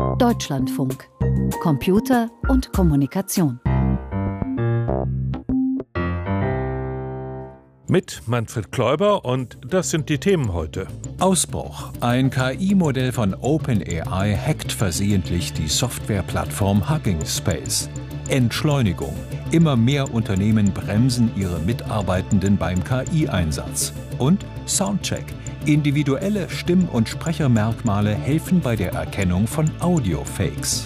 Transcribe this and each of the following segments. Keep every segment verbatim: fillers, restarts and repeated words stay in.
Deutschlandfunk. Computer und Kommunikation. Mit Manfred Kläuber, und das sind die Themen heute. Ausbruch. Ein K I-Modell von OpenAI hackt versehentlich die Softwareplattform Hugging Space. Entschleunigung. Immer mehr Unternehmen bremsen ihre Mitarbeitenden beim K I-Einsatz. Und Soundcheck. Individuelle Stimm- und Sprechermerkmale helfen bei der Erkennung von Audio-Fakes.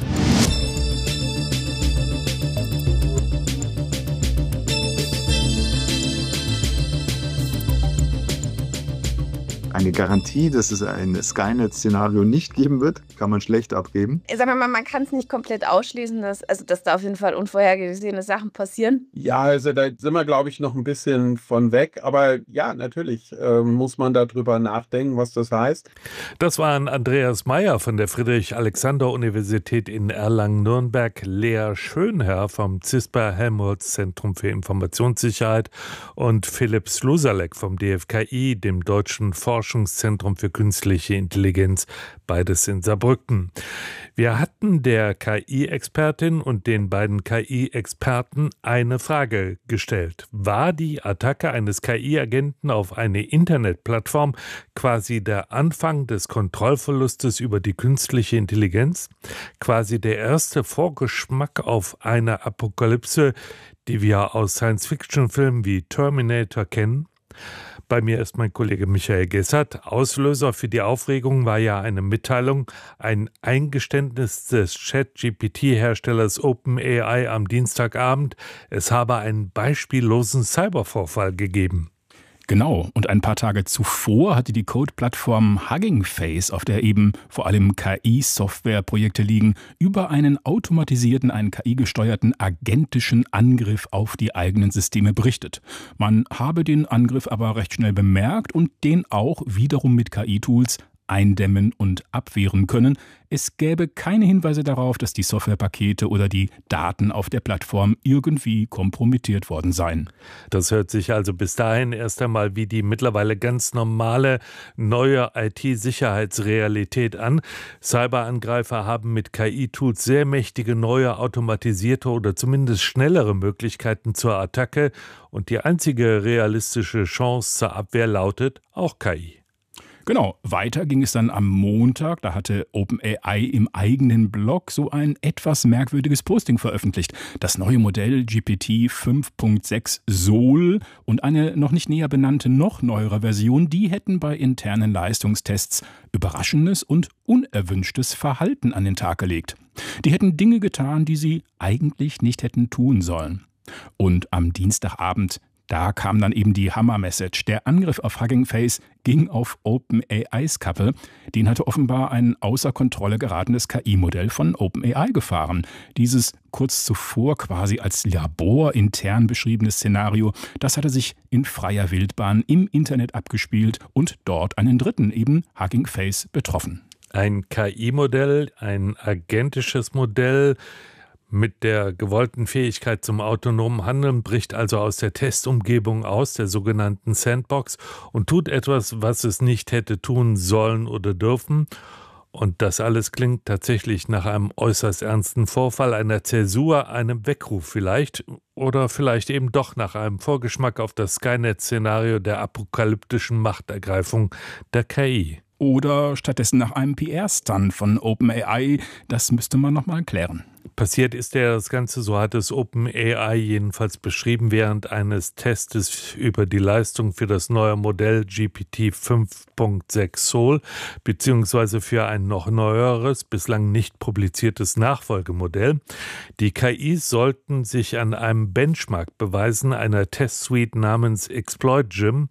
Eine Garantie, dass es ein Skynet-Szenario nicht geben wird, kann man schlecht abgeben. Sagen wir mal, man kann es nicht komplett ausschließen, dass, also, dass da auf jeden Fall unvorhergesehene Sachen passieren. Ja, also da sind wir, glaube ich, noch ein bisschen von weg. Aber ja, natürlich äh, muss man darüber nachdenken, was das heißt. Das waren Andreas Meyer von der Friedrich-Alexander-Universität in Erlangen-Nürnberg, Lea Schönherr vom CISPA-Helmholtz-Zentrum für Informationssicherheit und Philipp Slusalek vom D F K I, dem Deutschen Forschungszentrum für künstliche Intelligenz, beides in Saarbrücken. Wir hatten der K I-Expertin und den beiden K I-Experten eine Frage gestellt. War die Attacke eines K I-Agenten auf eine Internetplattform quasi der Anfang des Kontrollverlustes über die künstliche Intelligenz? Quasi der erste Vorgeschmack auf eine Apokalypse, die wir aus Science-Fiction-Filmen wie Terminator kennen? Bei mir ist mein Kollege Michael Gessert. Auslöser für die Aufregung war ja eine Mitteilung, ein Eingeständnis des Chat-G P T-Herstellers OpenAI am Dienstagabend. Es habe einen beispiellosen Cybervorfall gegeben. Genau, und ein paar Tage zuvor hatte die Code-Plattform Hugging Face, auf der eben vor allem K I-Softwareprojekte liegen, über einen automatisierten, einen K I-gesteuerten agentischen Angriff auf die eigenen Systeme berichtet. Man habe den Angriff aber recht schnell bemerkt und den auch wiederum mit K I-Tools eindämmen und abwehren können. Es gäbe keine Hinweise darauf, dass die Softwarepakete oder die Daten auf der Plattform irgendwie kompromittiert worden seien. Das hört sich also bis dahin erst einmal wie die mittlerweile ganz normale neue I T-Sicherheitsrealität an. Cyberangreifer haben mit K I-Tools sehr mächtige, neue, automatisierte oder zumindest schnellere Möglichkeiten zur Attacke. Und die einzige realistische Chance zur Abwehr lautet auch K I. Genau, weiter ging es dann am Montag. Da hatte OpenAI im eigenen Blog so ein etwas merkwürdiges Posting veröffentlicht. Das neue Modell G P T fünf Punkt sechs Sol und eine noch nicht näher benannte, noch neuere Version, die hätten bei internen Leistungstests überraschendes und unerwünschtes Verhalten an den Tag gelegt. Die hätten Dinge getan, die sie eigentlich nicht hätten tun sollen. Und am Dienstagabend, da kam dann eben die Hammer-Message. Der Angriff auf Hugging Face ging auf OpenAIs Kappe. Den hatte offenbar ein außer Kontrolle geratenes K I-Modell von OpenAI gefahren. Dieses kurz zuvor quasi als laborintern beschriebene Szenario, das hatte sich in freier Wildbahn im Internet abgespielt und dort einen Dritten, eben Hugging Face, betroffen. Ein K I-Modell, ein agentisches Modell mit der gewollten Fähigkeit zum autonomen Handeln, bricht also aus der Testumgebung aus, der sogenannten Sandbox, und tut etwas, was es nicht hätte tun sollen oder dürfen. Und das alles klingt tatsächlich nach einem äußerst ernsten Vorfall, einer Zäsur, einem Weckruf vielleicht, oder vielleicht eben doch nach einem Vorgeschmack auf das Skynet-Szenario der apokalyptischen Machtergreifung der K I. Oder stattdessen nach einem P R-Stunt von OpenAI, das müsste man nochmal klären. Passiert ist ja das Ganze, so hat es OpenAI jedenfalls beschrieben, während eines Testes über die Leistung für das neue Modell G P T fünf Punkt sechs Sol beziehungsweise für ein noch neueres, bislang nicht publiziertes Nachfolgemodell. Die K Is sollten sich an einem Benchmark beweisen, einer Testsuite namens Exploit Gym.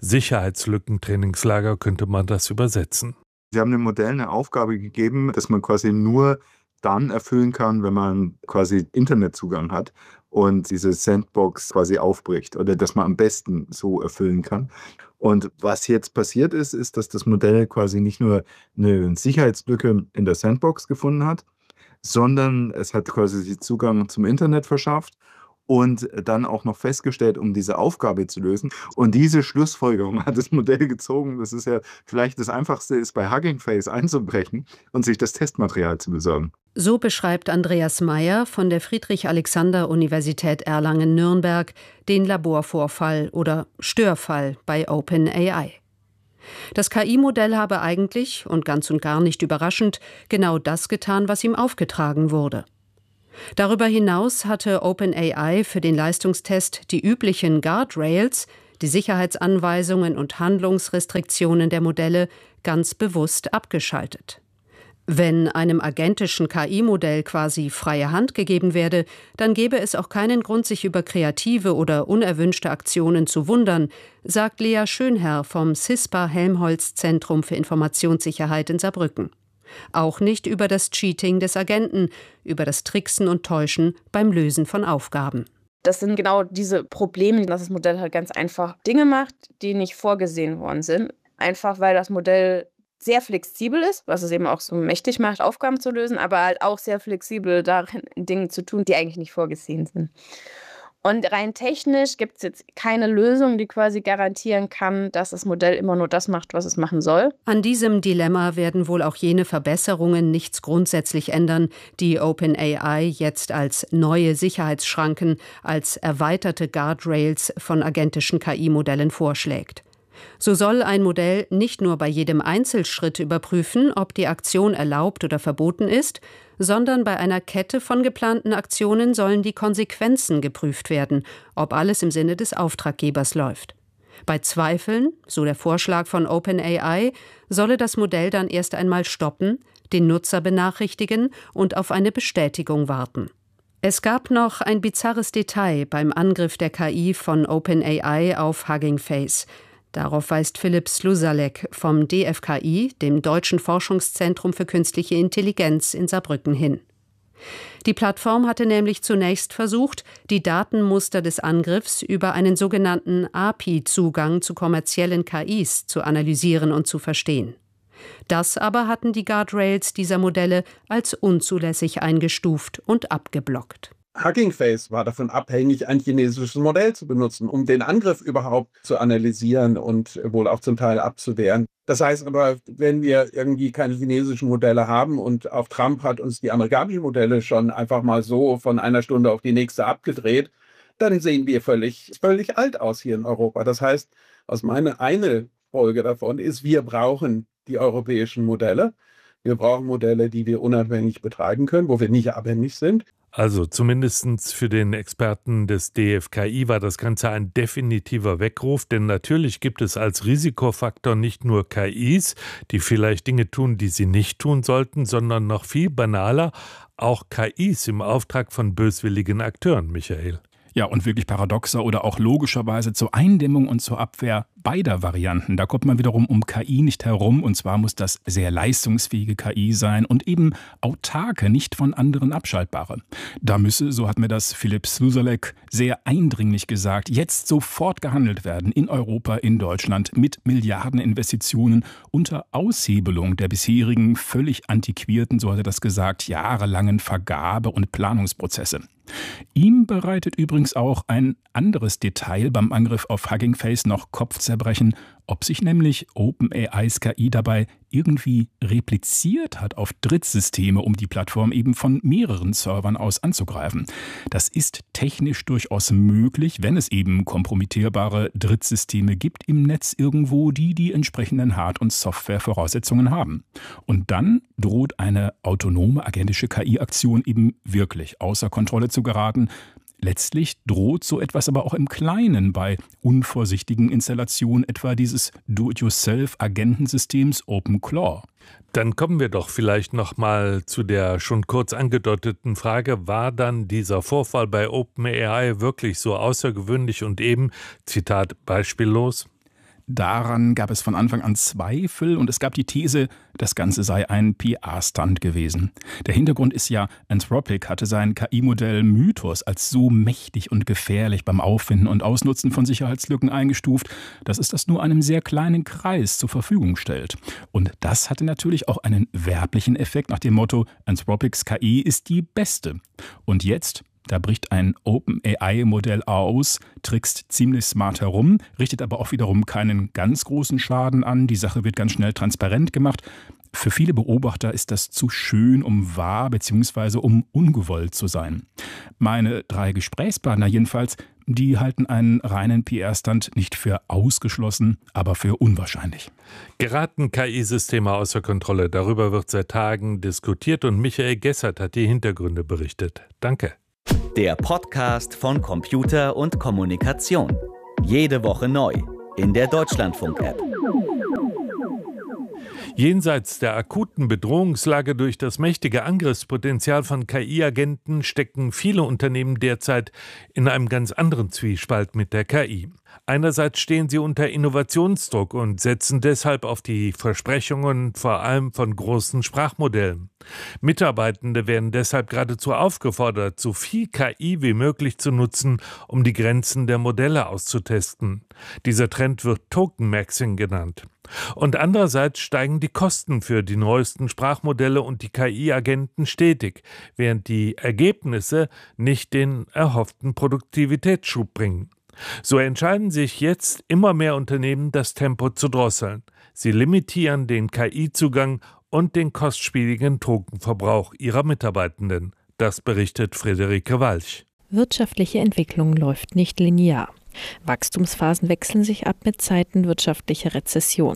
Sicherheitslückentrainingslager könnte man das übersetzen. Sie haben dem Modell eine Aufgabe gegeben, dass man quasi nur dann erfüllen kann, wenn man quasi Internetzugang hat und diese Sandbox quasi aufbricht oder dass man am besten so erfüllen kann. Und was jetzt passiert ist, ist, dass das Modell quasi nicht nur eine Sicherheitslücke in der Sandbox gefunden hat, sondern es hat quasi Zugang zum Internet verschafft und dann auch noch festgestellt, um diese Aufgabe zu lösen. Und diese Schlussfolgerung hat das Modell gezogen, dass es ja vielleicht das Einfachste ist, bei Hugging Face einzubrechen und sich das Testmaterial zu besorgen. So beschreibt Andreas Meier von der Friedrich-Alexander-Universität Erlangen-Nürnberg den Laborvorfall oder Störfall bei OpenAI. Das K I-Modell habe eigentlich, und ganz und gar nicht überraschend, genau das getan, was ihm aufgetragen wurde. Darüber hinaus hatte OpenAI für den Leistungstest die üblichen Guardrails, die Sicherheitsanweisungen und Handlungsrestriktionen der Modelle, ganz bewusst abgeschaltet. Wenn einem agentischen K I-Modell quasi freie Hand gegeben werde, dann gäbe es auch keinen Grund, sich über kreative oder unerwünschte Aktionen zu wundern, sagt Lea Schönherr vom CISPA-Helmholtz-Zentrum für Informationssicherheit in Saarbrücken. Auch nicht über das Cheating des Agenten, über das Tricksen und Täuschen beim Lösen von Aufgaben. Das sind genau diese Probleme, dass das Modell halt ganz einfach Dinge macht, die nicht vorgesehen worden sind. Einfach weil das Modell sehr flexibel ist, was es eben auch so mächtig macht, Aufgaben zu lösen, aber halt auch sehr flexibel darin, Dinge zu tun, die eigentlich nicht vorgesehen sind. Und rein technisch gibt es jetzt keine Lösung, die quasi garantieren kann, dass das Modell immer nur das macht, was es machen soll. An diesem Dilemma werden wohl auch jene Verbesserungen nichts grundsätzlich ändern, die OpenAI jetzt als neue Sicherheitsschranken, als erweiterte Guardrails von agentischen K I-Modellen vorschlägt. So soll ein Modell nicht nur bei jedem Einzelschritt überprüfen, ob die Aktion erlaubt oder verboten ist, sondern bei einer Kette von geplanten Aktionen sollen die Konsequenzen geprüft werden, ob alles im Sinne des Auftraggebers läuft. Bei Zweifeln, so der Vorschlag von OpenAI, solle das Modell dann erst einmal stoppen, den Nutzer benachrichtigen und auf eine Bestätigung warten. Es gab noch ein bizarres Detail beim Angriff der K I von OpenAI auf Hugging Face. Darauf weist Philipp Slusalek vom D F K I, dem Deutschen Forschungszentrum für Künstliche Intelligenz in Saarbrücken, hin. Die Plattform hatte nämlich zunächst versucht, die Datenmuster des Angriffs über einen sogenannten A P I-Zugang zu kommerziellen K Is zu analysieren und zu verstehen. Das aber hatten die Guardrails dieser Modelle als unzulässig eingestuft und abgeblockt. Hugging Face war davon abhängig, ein chinesisches Modell zu benutzen, um den Angriff überhaupt zu analysieren und wohl auch zum Teil abzuwehren. Das heißt aber, wenn wir irgendwie keine chinesischen Modelle haben und auch Trump hat uns die amerikanischen Modelle schon einfach mal so von einer Stunde auf die nächste abgedreht, dann sehen wir völlig, völlig alt aus hier in Europa. Das heißt, aus meiner eine Folge davon ist, wir brauchen die europäischen Modelle. Wir brauchen Modelle, die wir unabhängig betreiben können, wo wir nicht abhängig sind. Also zumindest für den Experten des D F K I war das Ganze ein definitiver Weckruf, denn natürlich gibt es als Risikofaktor nicht nur K Is, die vielleicht Dinge tun, die sie nicht tun sollten, sondern noch viel banaler, auch K Is im Auftrag von böswilligen Akteuren, Michael. Ja, und wirklich paradoxer oder auch logischerweise zur Eindämmung und zur Abwehr beider Varianten. Da kommt man wiederum um K I nicht herum, und zwar muss das sehr leistungsfähige K I sein und eben autarke, nicht von anderen abschaltbare. Da müsse, so hat mir das Philipp Slusalek sehr eindringlich gesagt, jetzt sofort gehandelt werden in Europa, in Deutschland mit Milliardeninvestitionen unter Aushebelung der bisherigen völlig antiquierten, so hat er das gesagt, jahrelangen Vergabe- und Planungsprozesse. Ihm bereitet übrigens auch ein anderes Detail beim Angriff auf Hugging Face noch Kopfzerbrechen, ob sich nämlich OpenAIs K I dabei irgendwie repliziert hat auf Drittsysteme, um die Plattform eben von mehreren Servern aus anzugreifen. Das ist technisch durchaus möglich, wenn es eben kompromittierbare Drittsysteme gibt im Netz irgendwo, die die entsprechenden Hard- und Softwarevoraussetzungen haben. Und dann droht eine autonome agentische K I-Aktion eben wirklich außer Kontrolle zu geraten. Letztlich droht so etwas aber auch im Kleinen bei unvorsichtigen Installationen etwa dieses Do-it-yourself-Agentensystems OpenClaw. Dann kommen wir doch vielleicht noch mal zu der schon kurz angedeuteten Frage, war dann dieser Vorfall bei OpenAI wirklich so außergewöhnlich und eben, Zitat, beispiellos? Daran gab es von Anfang an Zweifel und es gab die These, das Ganze sei ein P R-Stunt gewesen. Der Hintergrund ist ja, Anthropic hatte sein K I-Modell Mythos als so mächtig und gefährlich beim Auffinden und Ausnutzen von Sicherheitslücken eingestuft, dass es das nur einem sehr kleinen Kreis zur Verfügung stellt. Und das hatte natürlich auch einen werblichen Effekt nach dem Motto, Anthropics K I ist die beste. Und jetzt, Da bricht ein OpenAI-Modell aus, trickst ziemlich smart herum, richtet aber auch wiederum keinen ganz großen Schaden an. Die Sache wird ganz schnell transparent gemacht. Für viele Beobachter ist das zu schön, um wahr bzw. um ungewollt zu sein. Meine drei Gesprächspartner jedenfalls, die halten einen reinen P R-Stunt nicht für ausgeschlossen, aber für unwahrscheinlich. Geraten K I-Systeme außer Kontrolle? Darüber wird seit Tagen diskutiert und Michael Gessert hat die Hintergründe berichtet. Danke. Der Podcast von Computer und Kommunikation. Jede Woche neu in der Deutschlandfunk-App. Jenseits der akuten Bedrohungslage durch das mächtige Angriffspotenzial von K I-Agenten stecken viele Unternehmen derzeit in einem ganz anderen Zwiespalt mit der K I. Einerseits stehen sie unter Innovationsdruck und setzen deshalb auf die Versprechungen vor allem von großen Sprachmodellen. Mitarbeitende werden deshalb geradezu aufgefordert, so viel K I wie möglich zu nutzen, um die Grenzen der Modelle auszutesten. Dieser Trend wird Token-Maxing genannt. Und andererseits steigen die Kosten für die neuesten Sprachmodelle und die K I-Agenten stetig, während die Ergebnisse nicht den erhofften Produktivitätsschub bringen. So entscheiden sich jetzt immer mehr Unternehmen, das Tempo zu drosseln. Sie limitieren den K I-Zugang und den kostspieligen Tokenverbrauch ihrer Mitarbeitenden. Das berichtet Friederike Walch. Wirtschaftliche Entwicklung läuft nicht linear. Wachstumsphasen wechseln sich ab mit Zeiten wirtschaftlicher Rezession.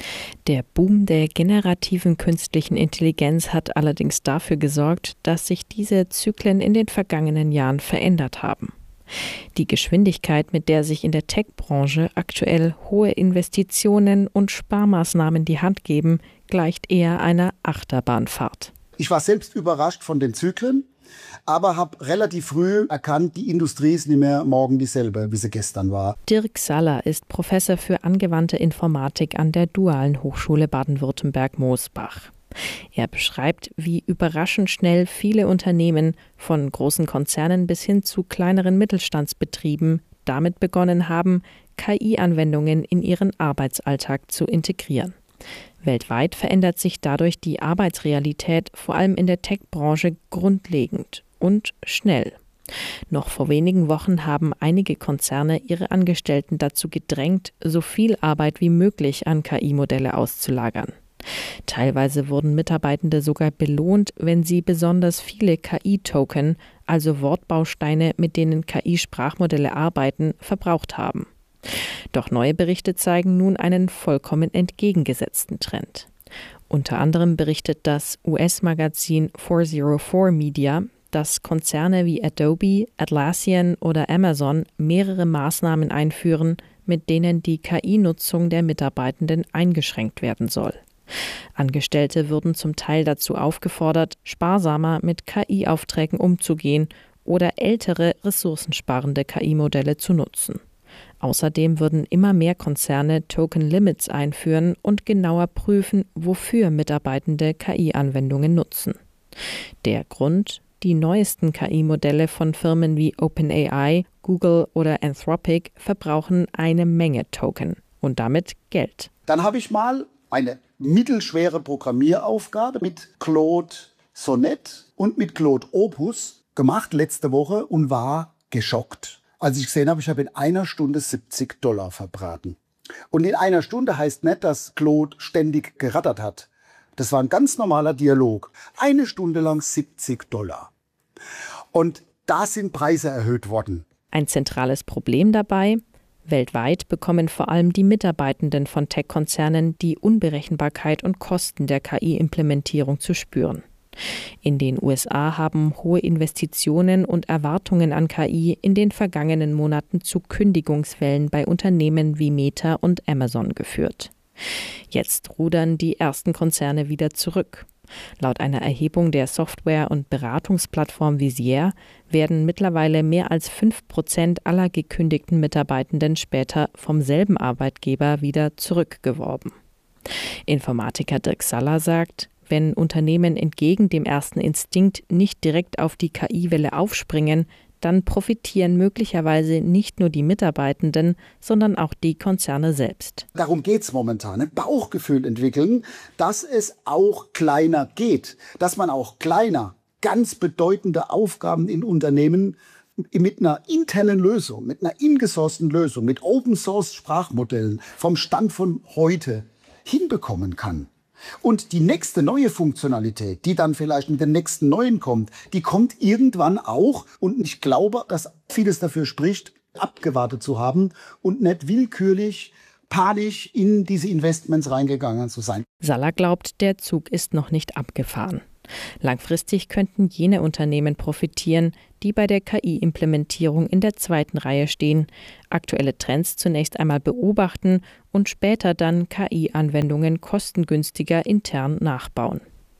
Der Boom der generativen künstlichen Intelligenz hat allerdings dafür gesorgt, dass sich diese Zyklen in den vergangenen Jahren verändert haben. Die Geschwindigkeit, mit der sich in der Tech-Branche aktuell hohe Investitionen und Sparmaßnahmen die Hand geben, gleicht eher einer Achterbahnfahrt. Ich war selbst überrascht von den Zyklen, aber habe relativ früh erkannt, die Industrie ist nicht mehr morgen dieselbe, wie sie gestern war. Dirk Saller ist Professor für angewandte Informatik an der Dualen Hochschule Baden-Württemberg-Moosbach. Er beschreibt, wie überraschend schnell viele Unternehmen, von großen Konzernen bis hin zu kleineren Mittelstandsbetrieben, damit begonnen haben, K I-Anwendungen in ihren Arbeitsalltag zu integrieren. Weltweit verändert sich dadurch die Arbeitsrealität, vor allem in der Tech-Branche, grundlegend und schnell. Noch vor wenigen Wochen haben einige Konzerne ihre Angestellten dazu gedrängt, so viel Arbeit wie möglich an K I-Modelle auszulagern. Teilweise wurden Mitarbeitende sogar belohnt, wenn sie besonders viele K I-Token, also Wortbausteine, mit denen K I-Sprachmodelle arbeiten, verbraucht haben. Doch neue Berichte zeigen nun einen vollkommen entgegengesetzten Trend. Unter anderem berichtet das U S-Magazin vier null vier Media, dass Konzerne wie Adobe, Atlassian oder Amazon mehrere Maßnahmen einführen, mit denen die K I-Nutzung der Mitarbeitenden eingeschränkt werden soll. Angestellte würden zum Teil dazu aufgefordert, sparsamer mit K I-Aufträgen umzugehen oder ältere, ressourcensparende K I-Modelle zu nutzen. Außerdem würden immer mehr Konzerne Token-Limits einführen und genauer prüfen, wofür Mitarbeitende K I-Anwendungen nutzen. Der Grund: Die neuesten K I-Modelle von Firmen wie OpenAI, Google oder Anthropic verbrauchen eine Menge Token und damit Geld. Dann habe ich mal eine mittelschwere Programmieraufgabe mit Claude Sonnet und mit Claude Opus gemacht letzte Woche und war geschockt. Als ich gesehen habe, ich habe in einer Stunde siebzig Dollar verbraten. Und in einer Stunde heißt nicht, dass Claude ständig gerattert hat. Das war ein ganz normaler Dialog. Eine Stunde lang siebzig Dollar. Und da sind Preise erhöht worden. Ein zentrales Problem dabei: Weltweit bekommen vor allem die Mitarbeitenden von Tech-Konzernen die Unberechenbarkeit und Kosten der K I-Implementierung zu spüren. In den U S A haben hohe Investitionen und Erwartungen an K I in den vergangenen Monaten zu Kündigungswellen bei Unternehmen wie Meta und Amazon geführt. Jetzt rudern die ersten Konzerne wieder zurück. Laut einer Erhebung der Software- und Beratungsplattform Visier werden mittlerweile mehr als fünf Prozent aller gekündigten Mitarbeitenden später vom selben Arbeitgeber wieder zurückgeworben. Informatiker Dirk Saller sagt, wenn Unternehmen entgegen dem ersten Instinkt nicht direkt auf die K I-Welle aufspringen, dann profitieren möglicherweise nicht nur die Mitarbeitenden, sondern auch die Konzerne selbst. Darum geht es momentan, ein Bauchgefühl entwickeln, dass es auch kleiner geht, dass man auch kleiner ganz bedeutende Aufgaben in Unternehmen mit einer internen Lösung, mit einer ingesourcten Lösung, mit Open-Source-Sprachmodellen vom Stand von heute hinbekommen kann. Und die nächste neue Funktionalität, die dann vielleicht in den nächsten neuen kommt, die kommt irgendwann auch. Und ich glaube, dass vieles dafür spricht, abgewartet zu haben und nicht willkürlich, panisch in diese Investments reingegangen zu sein. Salla glaubt, der Zug ist noch nicht abgefahren. Langfristig könnten jene Unternehmen profitieren, die bei der K I-Implementierung in der zweiten Reihe stehen, aktuelle Trends zunächst einmal beobachten und später dann K I-Anwendungen kostengünstiger intern nachbauen.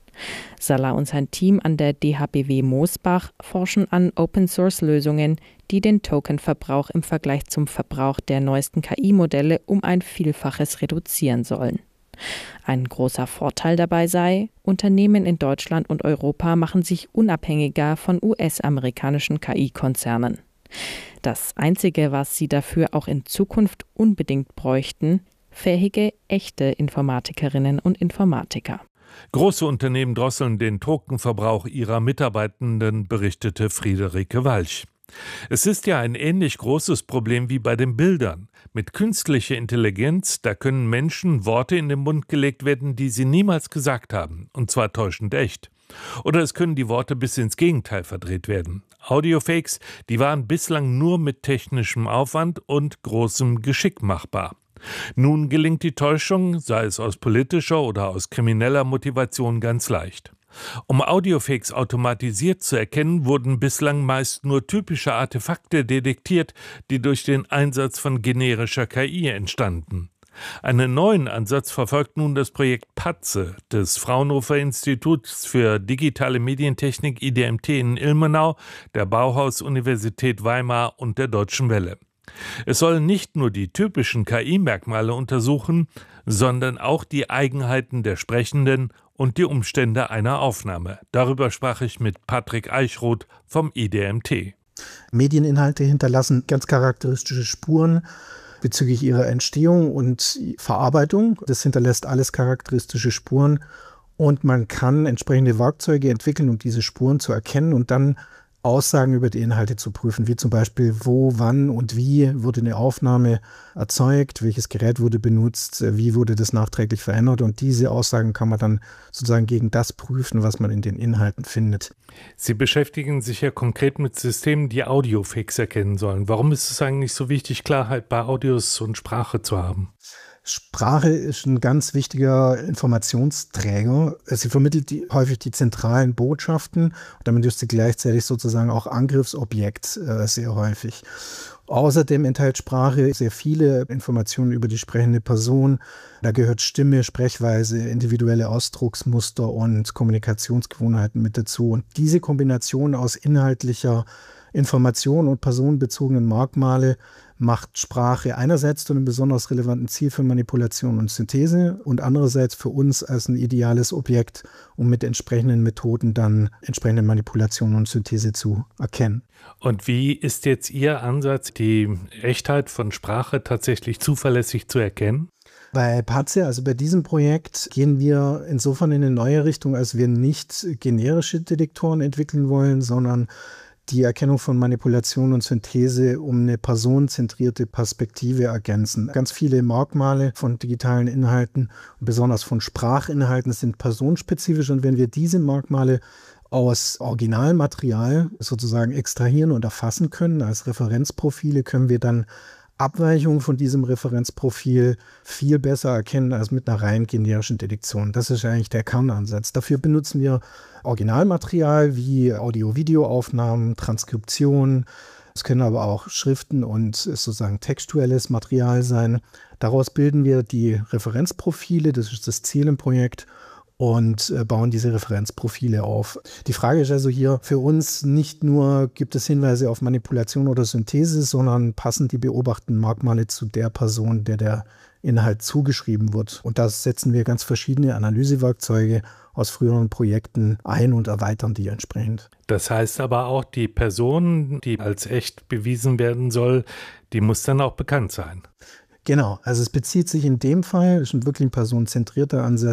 Salla und sein Team an der D H B W Moosbach forschen an Open-Source-Lösungen, die den Tokenverbrauch im Vergleich zum Verbrauch der neuesten K I-Modelle um ein Vielfaches reduzieren sollen. Ein großer Vorteil dabei sei, Unternehmen in Deutschland und Europa machen sich unabhängiger von U S-amerikanischen K I-Konzernen. Das Einzige, was sie dafür auch in Zukunft unbedingt bräuchten, fähige, echte Informatikerinnen und Informatiker. Große Unternehmen drosseln den Tokenverbrauch ihrer Mitarbeitenden, berichtete Friederike Walch. Es ist ja ein ähnlich großes Problem wie bei den Bildern. Mit künstlicher Intelligenz, da können Menschen Worte in den Mund gelegt werden, die sie niemals gesagt haben, und zwar täuschend echt. Oder es können die Worte bis ins Gegenteil verdreht werden. Audiofakes, die waren bislang nur mit technischem Aufwand und großem Geschick machbar. Nun gelingt die Täuschung, sei es aus politischer oder aus krimineller Motivation, ganz leicht. Um Audiofakes automatisiert zu erkennen, wurden bislang meist nur typische Artefakte detektiert, die durch den Einsatz von generischer K I entstanden. Einen neuen Ansatz verfolgt nun das Projekt PATZE des Fraunhofer Instituts für digitale Medientechnik I D M T in Ilmenau, der Bauhaus-Universität Weimar und der Deutschen Welle. Es soll nicht nur die typischen K I-Merkmale untersuchen, sondern auch die Eigenheiten der Sprechenden und die Umstände einer Aufnahme. Darüber sprach ich mit Patrick Eichroth vom I D M T. Medieninhalte hinterlassen ganz charakteristische Spuren bezüglich ihrer Entstehung und Verarbeitung. Das hinterlässt alles charakteristische Spuren und man kann entsprechende Werkzeuge entwickeln, um diese Spuren zu erkennen und dann Aussagen über die Inhalte zu prüfen, wie zum Beispiel, wo, wann und wie wurde eine Aufnahme erzeugt, welches Gerät wurde benutzt, wie wurde das nachträglich verändert, und diese Aussagen kann man dann sozusagen gegen das prüfen, was man in den Inhalten findet. Sie beschäftigen sich ja konkret mit Systemen, die Audiofakes erkennen sollen. Warum ist es eigentlich so wichtig, Klarheit bei Audios und Sprache zu haben? Sprache ist ein ganz wichtiger Informationsträger. Sie vermittelt die, häufig die zentralen Botschaften. Und damit ist sie gleichzeitig sozusagen auch Angriffsobjekt äh, sehr häufig. Außerdem enthält Sprache sehr viele Informationen über die sprechende Person. Da gehört Stimme, Sprechweise, individuelle Ausdrucksmuster und Kommunikationsgewohnheiten mit dazu. Und diese Kombination aus inhaltlicher Information und personenbezogenen Merkmale macht Sprache einerseits zu einem besonders relevanten Ziel für Manipulation und Synthese und andererseits für uns als ein ideales Objekt, um mit entsprechenden Methoden dann entsprechende Manipulation und Synthese zu erkennen. Und wie ist jetzt Ihr Ansatz, die Echtheit von Sprache tatsächlich zuverlässig zu erkennen? Bei PATZE, also bei diesem Projekt, gehen wir insofern in eine neue Richtung, als wir nicht generische Detektoren entwickeln wollen, sondern die Erkennung von Manipulation und Synthese um eine personenzentrierte Perspektive ergänzen. Ganz viele Merkmale von digitalen Inhalten, besonders von Sprachinhalten, sind personenspezifisch, und wenn wir diese Merkmale aus Originalmaterial sozusagen extrahieren und erfassen können als Referenzprofile, können wir dann Abweichungen von diesem Referenzprofil viel besser erkennen als mit einer rein generischen Detektion. Das ist eigentlich der Kernansatz. Dafür benutzen wir Originalmaterial wie Audio-Video-Aufnahmen, Transkriptionen. Es können aber auch Schriften und sozusagen textuelles Material sein. Daraus bilden wir die Referenzprofile, das ist das Ziel im Projekt, und bauen diese Referenzprofile auf. Die Frage ist also hier für uns nicht nur, gibt es Hinweise auf Manipulation oder Synthese, sondern passen die beobachteten Merkmale zu der Person, der der Inhalt zugeschrieben wird. Und da setzen wir ganz verschiedene Analysewerkzeuge aus früheren Projekten ein und erweitern die entsprechend. Das heißt aber auch, die Person, die als echt bewiesen werden soll, die muss dann auch bekannt sein. Genau, also es bezieht sich in dem Fall, ist ein wirklich ein personenzentrierter Ansatz,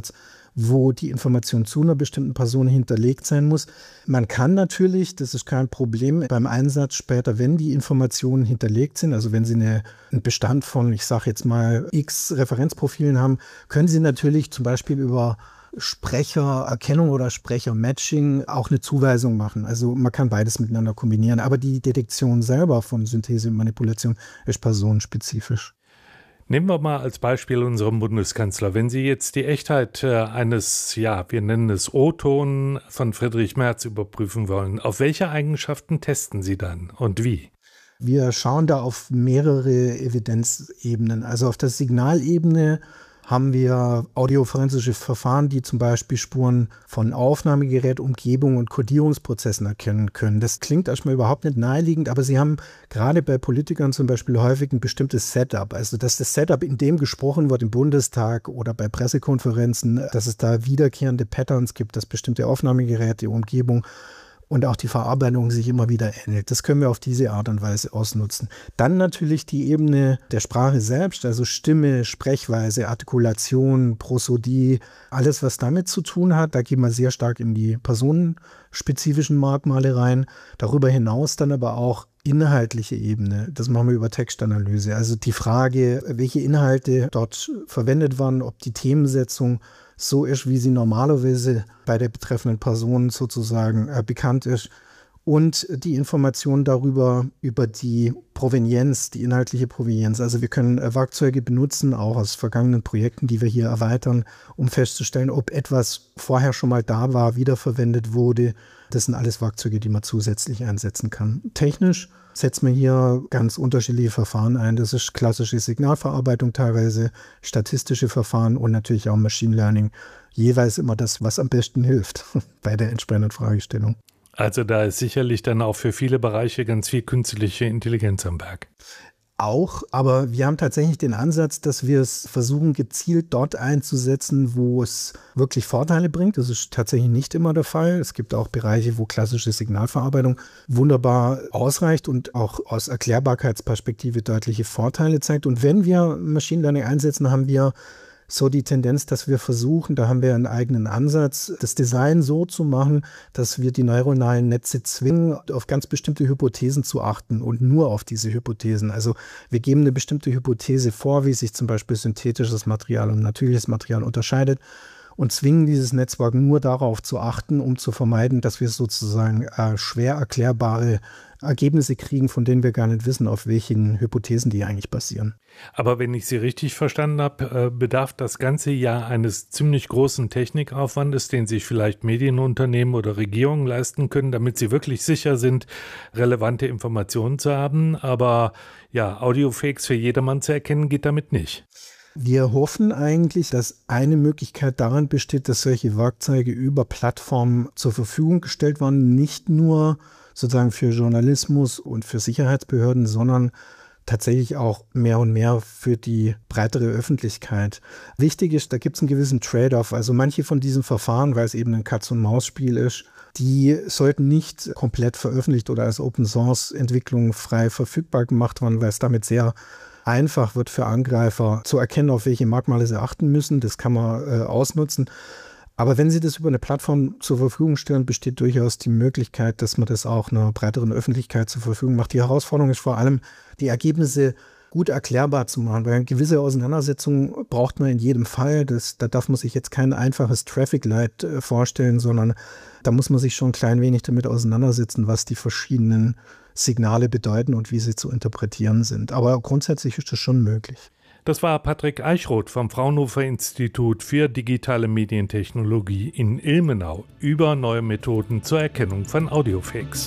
wo die Information zu einer bestimmten Person hinterlegt sein muss. Man kann natürlich, das ist kein Problem, beim Einsatz später, wenn die Informationen hinterlegt sind, also wenn Sie eine, einen Bestand von, ich sage jetzt mal, x Referenzprofilen haben, können Sie natürlich zum Beispiel über Sprechererkennung oder Sprechermatching auch eine Zuweisung machen. Also man kann beides miteinander kombinieren. Aber die Detektion selber von Synthese und Manipulation ist personenspezifisch. Nehmen wir mal als Beispiel unseren Bundeskanzler. Wenn Sie jetzt die Echtheit eines, ja, wir nennen es O-Ton von Friedrich Merz überprüfen wollen, auf welche Eigenschaften testen Sie dann und wie? Wir schauen da auf mehrere Evidenzebenen. Also auf der Signalebene haben wir audioforensische Verfahren, die zum Beispiel Spuren von Aufnahmegerät, Umgebung und Kodierungsprozessen erkennen können. Das klingt erstmal überhaupt nicht naheliegend, aber sie haben gerade bei Politikern zum Beispiel häufig ein bestimmtes Setup. Also dass das Setup, in dem gesprochen wird im Bundestag oder bei Pressekonferenzen, dass es da wiederkehrende Patterns gibt, dass bestimmte Aufnahmegeräte, Umgebung und auch die Verarbeitung sich immer wieder ähnelt. Das können wir auf diese Art und Weise ausnutzen. Dann natürlich die Ebene der Sprache selbst, also Stimme, Sprechweise, Artikulation, Prosodie, alles, was damit zu tun hat. Da gehen wir sehr stark in die personenspezifischen Merkmale rein. Darüber hinaus dann aber auch inhaltliche Ebene. Das machen wir über Textanalyse. Also die Frage, welche Inhalte dort verwendet waren, ob die Themensetzung so ist, wie sie normalerweise bei der betreffenden Person sozusagen äh, bekannt ist. Und die Information darüber, über die Provenienz, die inhaltliche Provenienz. Also wir können äh, Werkzeuge benutzen, auch aus vergangenen Projekten, die wir hier erweitern, um festzustellen, ob etwas vorher schon mal da war, wiederverwendet wurde. Das sind alles Werkzeuge, die man zusätzlich einsetzen kann. Technisch setzen wir hier ganz unterschiedliche Verfahren ein. Das ist klassische Signalverarbeitung teilweise, statistische Verfahren und natürlich auch Machine Learning. Jeweils immer das, was am besten hilft bei der entsprechenden Fragestellung. Also da ist sicherlich dann auch für viele Bereiche ganz viel künstliche Intelligenz am Werk. Auch, aber wir haben tatsächlich den Ansatz, dass wir es versuchen, gezielt dort einzusetzen, wo es wirklich Vorteile bringt. Das ist tatsächlich nicht immer der Fall. Es gibt auch Bereiche, wo klassische Signalverarbeitung wunderbar ausreicht und auch aus Erklärbarkeitsperspektive deutliche Vorteile zeigt. Und wenn wir Machine Learning einsetzen, haben wir so die Tendenz, dass wir versuchen, da haben wir einen eigenen Ansatz, das Design so zu machen, dass wir die neuronalen Netze zwingen, auf ganz bestimmte Hypothesen zu achten und nur auf diese Hypothesen. Also wir geben eine bestimmte Hypothese vor, wie sich zum Beispiel synthetisches Material und natürliches Material unterscheidet und zwingen dieses Netzwerk nur darauf zu achten, um zu vermeiden, dass wir sozusagen äh, schwer erklärbare Ergebnisse kriegen, von denen wir gar nicht wissen, auf welchen Hypothesen die eigentlich basieren. Aber wenn ich Sie richtig verstanden habe, bedarf das Ganze ja eines ziemlich großen Technikaufwandes, den sich vielleicht Medienunternehmen oder Regierungen leisten können, damit sie wirklich sicher sind, relevante Informationen zu haben. Aber ja, Audiofakes für jedermann zu erkennen, geht damit nicht. Wir hoffen eigentlich, dass eine Möglichkeit darin besteht, dass solche Werkzeuge über Plattformen zur Verfügung gestellt werden, nicht nur sozusagen für Journalismus und für Sicherheitsbehörden, sondern tatsächlich auch mehr und mehr für die breitere Öffentlichkeit. Wichtig ist, da gibt es einen gewissen Trade-off. Also manche von diesen Verfahren, weil es eben ein Katz-und-Maus-Spiel ist, die sollten nicht komplett veröffentlicht oder als Open-Source-Entwicklung frei verfügbar gemacht werden, weil es damit sehr einfach wird für Angreifer zu erkennen, auf welche Merkmale sie achten müssen. Das kann man äh, ausnutzen. Aber wenn Sie das über eine Plattform zur Verfügung stellen, besteht durchaus die Möglichkeit, dass man das auch einer breiteren Öffentlichkeit zur Verfügung macht. Die Herausforderung ist vor allem, die Ergebnisse gut erklärbar zu machen, weil eine gewisse Auseinandersetzung braucht man in jedem Fall. Das, da darf man sich jetzt kein einfaches Traffic Light äh, vorstellen, sondern da muss man sich schon ein klein wenig damit auseinandersetzen, was die verschiedenen Signale bedeuten und wie sie zu interpretieren sind. Aber grundsätzlich ist das schon möglich. Das war Patrick Eichroth vom Fraunhofer Institut für digitale Medientechnologie in Ilmenau über neue Methoden zur Erkennung von Audiofakes.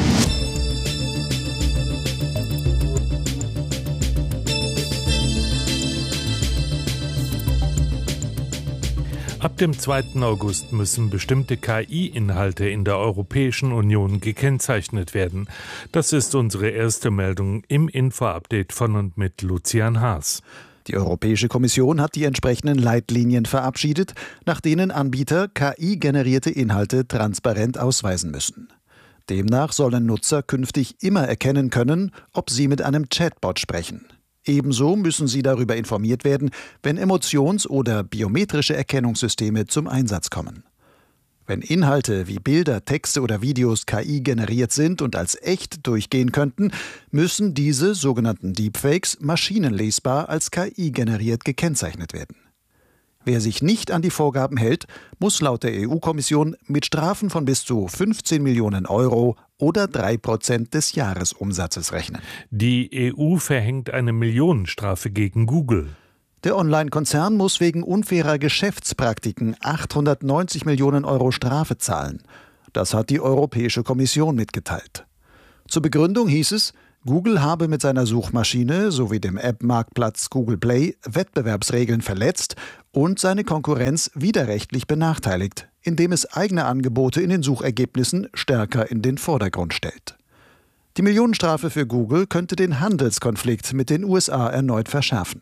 Ab dem zweiten August müssen bestimmte K I-Inhalte in der Europäischen Union gekennzeichnet werden. Das ist unsere erste Meldung im Info-Update von und mit Lucian Haas. Die Europäische Kommission hat die entsprechenden Leitlinien verabschiedet, nach denen Anbieter K I-generierte Inhalte transparent ausweisen müssen. Demnach sollen Nutzer künftig immer erkennen können, ob sie mit einem Chatbot sprechen. Ebenso müssen sie darüber informiert werden, wenn Emotions- oder biometrische Erkennungssysteme zum Einsatz kommen. Wenn Inhalte wie Bilder, Texte oder Videos K I generiert sind und als echt durchgehen könnten, müssen diese sogenannten Deepfakes maschinenlesbar als K I generiert gekennzeichnet werden. Wer sich nicht an die Vorgaben hält, muss laut der E U-Kommission mit Strafen von bis zu fünfzehn Millionen Euro oder drei Prozent des Jahresumsatzes rechnen. Die E U verhängt eine Millionenstrafe gegen Google. Der Online-Konzern muss wegen unfairer Geschäftspraktiken achthundertneunzig Millionen Euro Strafe zahlen. Das hat die Europäische Kommission mitgeteilt. Zur Begründung hieß es, Google habe mit seiner Suchmaschine sowie dem App-Marktplatz Google Play Wettbewerbsregeln verletzt und seine Konkurrenz widerrechtlich benachteiligt, indem es eigene Angebote in den Suchergebnissen stärker in den Vordergrund stellt. Die Millionenstrafe für Google könnte den Handelskonflikt mit den U S A erneut verschärfen.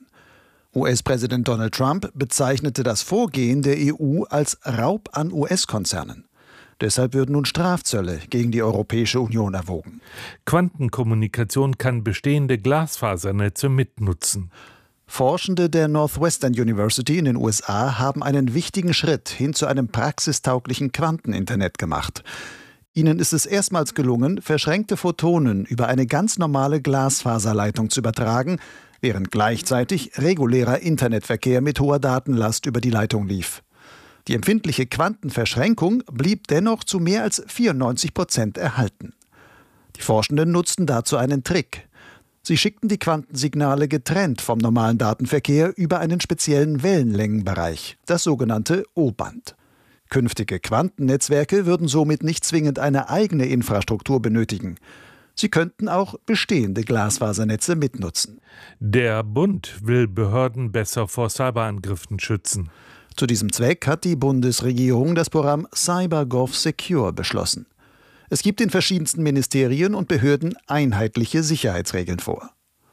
U S-Präsident Donald Trump bezeichnete das Vorgehen der E U als Raub an U S-Konzernen. Deshalb würden nun Strafzölle gegen die Europäische Union erwogen. Quantenkommunikation kann bestehende Glasfasernetze mitnutzen. Forschende der Northwestern University in den U S A haben einen wichtigen Schritt hin zu einem praxistauglichen Quanteninternet gemacht. Ihnen ist es erstmals gelungen, verschränkte Photonen über eine ganz normale Glasfaserleitung zu übertragen, während gleichzeitig regulärer Internetverkehr mit hoher Datenlast über die Leitung lief. Die empfindliche Quantenverschränkung blieb dennoch zu mehr als vierundneunzig Prozent erhalten. Die Forschenden nutzten dazu einen Trick. Sie schickten die Quantensignale getrennt vom normalen Datenverkehr über einen speziellen Wellenlängenbereich, das sogenannte O-Band. Künftige Quantennetzwerke würden somit nicht zwingend eine eigene Infrastruktur benötigen. Sie könnten auch bestehende Glasfasernetze mitnutzen. Der Bund will Behörden besser vor Cyberangriffen schützen. Zu diesem Zweck hat die Bundesregierung das Programm CyberGov Secure beschlossen. Es gibt in verschiedensten Ministerien und Behörden einheitliche Sicherheitsregeln vor.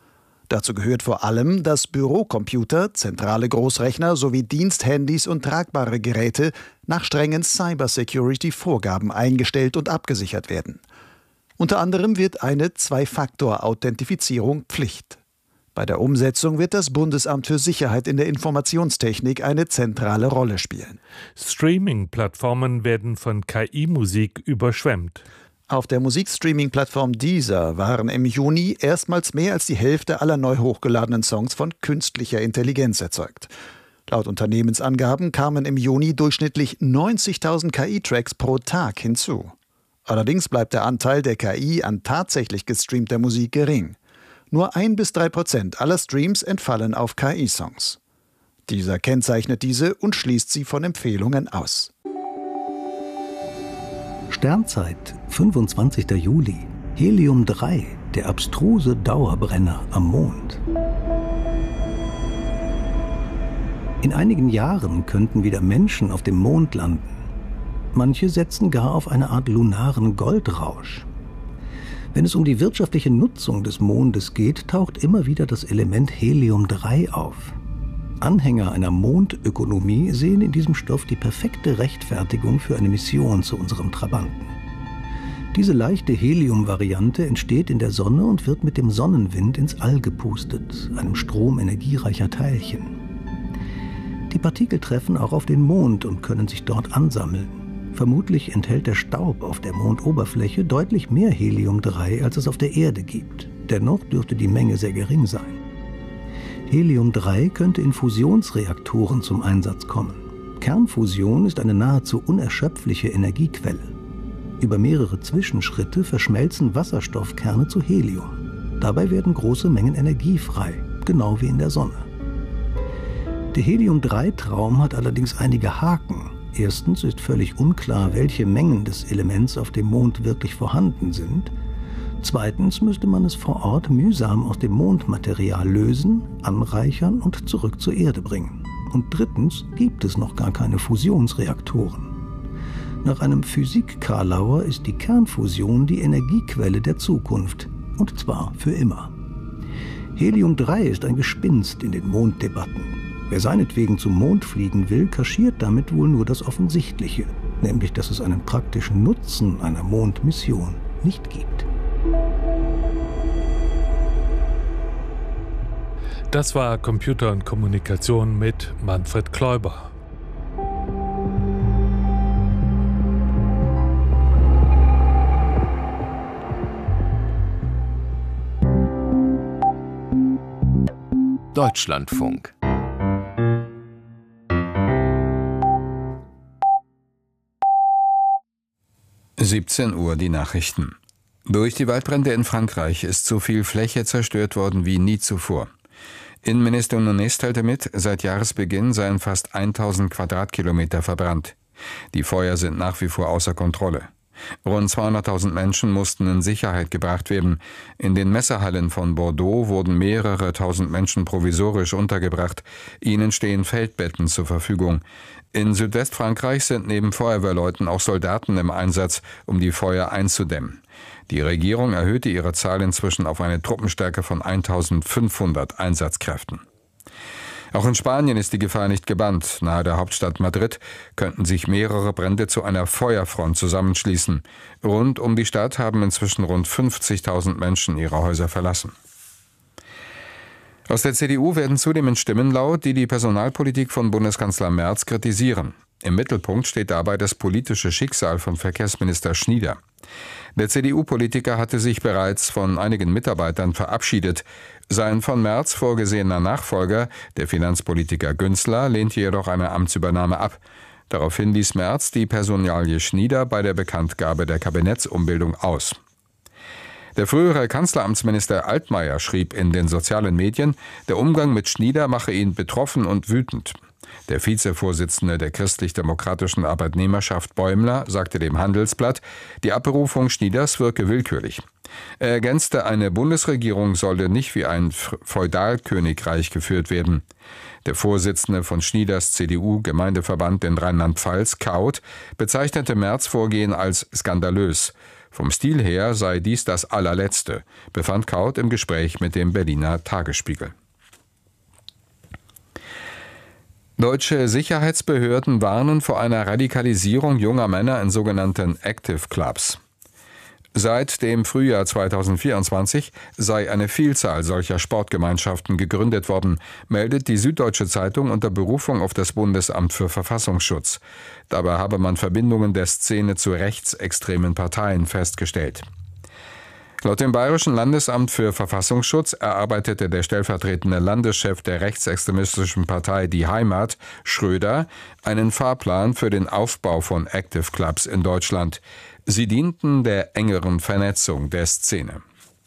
Dazu gehört vor allem, dass Bürocomputer, zentrale Großrechner sowie Diensthandys und tragbare Geräte nach strengen Cybersecurity-Vorgaben eingestellt und abgesichert werden. Unter anderem wird eine Zwei-Faktor-Authentifizierung Pflicht. Bei der Umsetzung wird das Bundesamt für Sicherheit in der Informationstechnik eine zentrale Rolle spielen. Streaming-Plattformen werden von K I-Musik überschwemmt. Auf der Musikstreaming-Plattform Deezer waren im Juni erstmals mehr als die Hälfte aller neu hochgeladenen Songs von künstlicher Intelligenz erzeugt. Laut Unternehmensangaben kamen im Juni durchschnittlich neunzigtausend K I-Tracks pro Tag hinzu. Allerdings bleibt der Anteil der K I an tatsächlich gestreamter Musik gering. Nur ein bis drei Prozent aller Streams entfallen auf K I-Songs. Dieser kennzeichnet diese und schließt sie von Empfehlungen aus. Sternzeit, fünfundzwanzigster Juli. Helium drei, der abstruse Dauerbrenner am Mond. In einigen Jahren könnten wieder Menschen auf dem Mond landen. Manche setzen gar auf eine Art lunaren Goldrausch. Wenn es um die wirtschaftliche Nutzung des Mondes geht, taucht immer wieder das Element Helium drei auf. Anhänger einer Mondökonomie sehen in diesem Stoff die perfekte Rechtfertigung für eine Mission zu unserem Trabanten. Diese leichte Helium-Variante entsteht in der Sonne und wird mit dem Sonnenwind ins All gepustet, einem Strom energiereicher Teilchen. Die Partikel treffen auch auf den Mond und können sich dort ansammeln. Vermutlich enthält der Staub auf der Mondoberfläche deutlich mehr Helium drei, als es auf der Erde gibt. Dennoch dürfte die Menge sehr gering sein. Helium drei könnte in Fusionsreaktoren zum Einsatz kommen. Kernfusion ist eine nahezu unerschöpfliche Energiequelle. Über mehrere Zwischenschritte verschmelzen Wasserstoffkerne zu Helium. Dabei werden große Mengen Energie frei, genau wie in der Sonne. Der Helium drei Traum hat allerdings einige Haken. Erstens ist völlig unklar, welche Mengen des Elements auf dem Mond wirklich vorhanden sind. Zweitens müsste man es vor Ort mühsam aus dem Mondmaterial lösen, anreichern und zurück zur Erde bringen. Und drittens gibt es noch gar keine Fusionsreaktoren. Nach einem Physik-Karlauer ist die Kernfusion die Energiequelle der Zukunft, und zwar für immer. Helium drei ist ein Gespinst in den Monddebatten. Wer seinetwegen zum Mond fliegen will, kaschiert damit wohl nur das Offensichtliche, nämlich dass es einen praktischen Nutzen einer Mondmission nicht gibt. Das war Computer und Kommunikation mit Manfred Kläuber. Deutschlandfunk. siebzehn Uhr die Nachrichten. Durch die Waldbrände in Frankreich ist so viel Fläche zerstört worden wie nie zuvor. Innenminister Nunez teilte mit, seit Jahresbeginn seien fast tausend Quadratkilometer verbrannt. Die Feuer sind nach wie vor außer Kontrolle. Rund zweihunderttausend Menschen mussten in Sicherheit gebracht werden. In den Messehallen von Bordeaux wurden mehrere tausend Menschen provisorisch untergebracht. Ihnen stehen Feldbetten zur Verfügung. In Südwestfrankreich sind neben Feuerwehrleuten auch Soldaten im Einsatz, um die Feuer einzudämmen. Die Regierung erhöhte ihre Zahl inzwischen auf eine Truppenstärke von eintausendfünfhundert Einsatzkräften. Auch in Spanien ist die Gefahr nicht gebannt. Nahe der Hauptstadt Madrid könnten sich mehrere Brände zu einer Feuerfront zusammenschließen. Rund um die Stadt haben inzwischen rund fünfzigtausend Menschen ihre Häuser verlassen. Aus der C D U werden zunehmend Stimmen laut, die die Personalpolitik von Bundeskanzler Merz kritisieren. Im Mittelpunkt steht dabei das politische Schicksal von Verkehrsminister Schnieder. Der C D U-Politiker hatte sich bereits von einigen Mitarbeitern verabschiedet. Sein von Merz vorgesehener Nachfolger, der Finanzpolitiker Günzler, lehnte jedoch eine Amtsübernahme ab. Daraufhin ließ Merz die Personalie Schnieder bei der Bekanntgabe der Kabinettsumbildung aus. Der frühere Kanzleramtsminister Altmaier schrieb in den sozialen Medien, der Umgang mit Schnieder mache ihn betroffen und wütend. Der Vizevorsitzende der christlich-demokratischen Arbeitnehmerschaft Bäumler sagte dem Handelsblatt, die Abberufung Schnieders wirke willkürlich. Er ergänzte, eine Bundesregierung solle nicht wie ein Feudalkönigreich geführt werden. Der Vorsitzende von Schnieders C D U-Gemeindeverband in Rheinland-Pfalz, Kaut, bezeichnete Merz' Vorgehen als skandalös. Vom Stil her sei dies das allerletzte, befand Kaut im Gespräch mit dem Berliner Tagesspiegel. Deutsche Sicherheitsbehörden warnen vor einer Radikalisierung junger Männer in sogenannten Active Clubs. Seit dem Frühjahr zweitausendvierundzwanzig sei eine Vielzahl solcher Sportgemeinschaften gegründet worden, meldet die Süddeutsche Zeitung unter Berufung auf das Bundesamt für Verfassungsschutz. Dabei habe man Verbindungen der Szene zu rechtsextremen Parteien festgestellt. Laut dem Bayerischen Landesamt für Verfassungsschutz erarbeitete der stellvertretende Landeschef der rechtsextremistischen Partei Die Heimat, Schröder, einen Fahrplan für den Aufbau von Active Clubs in Deutschland. Sie dienten der engeren Vernetzung der Szene.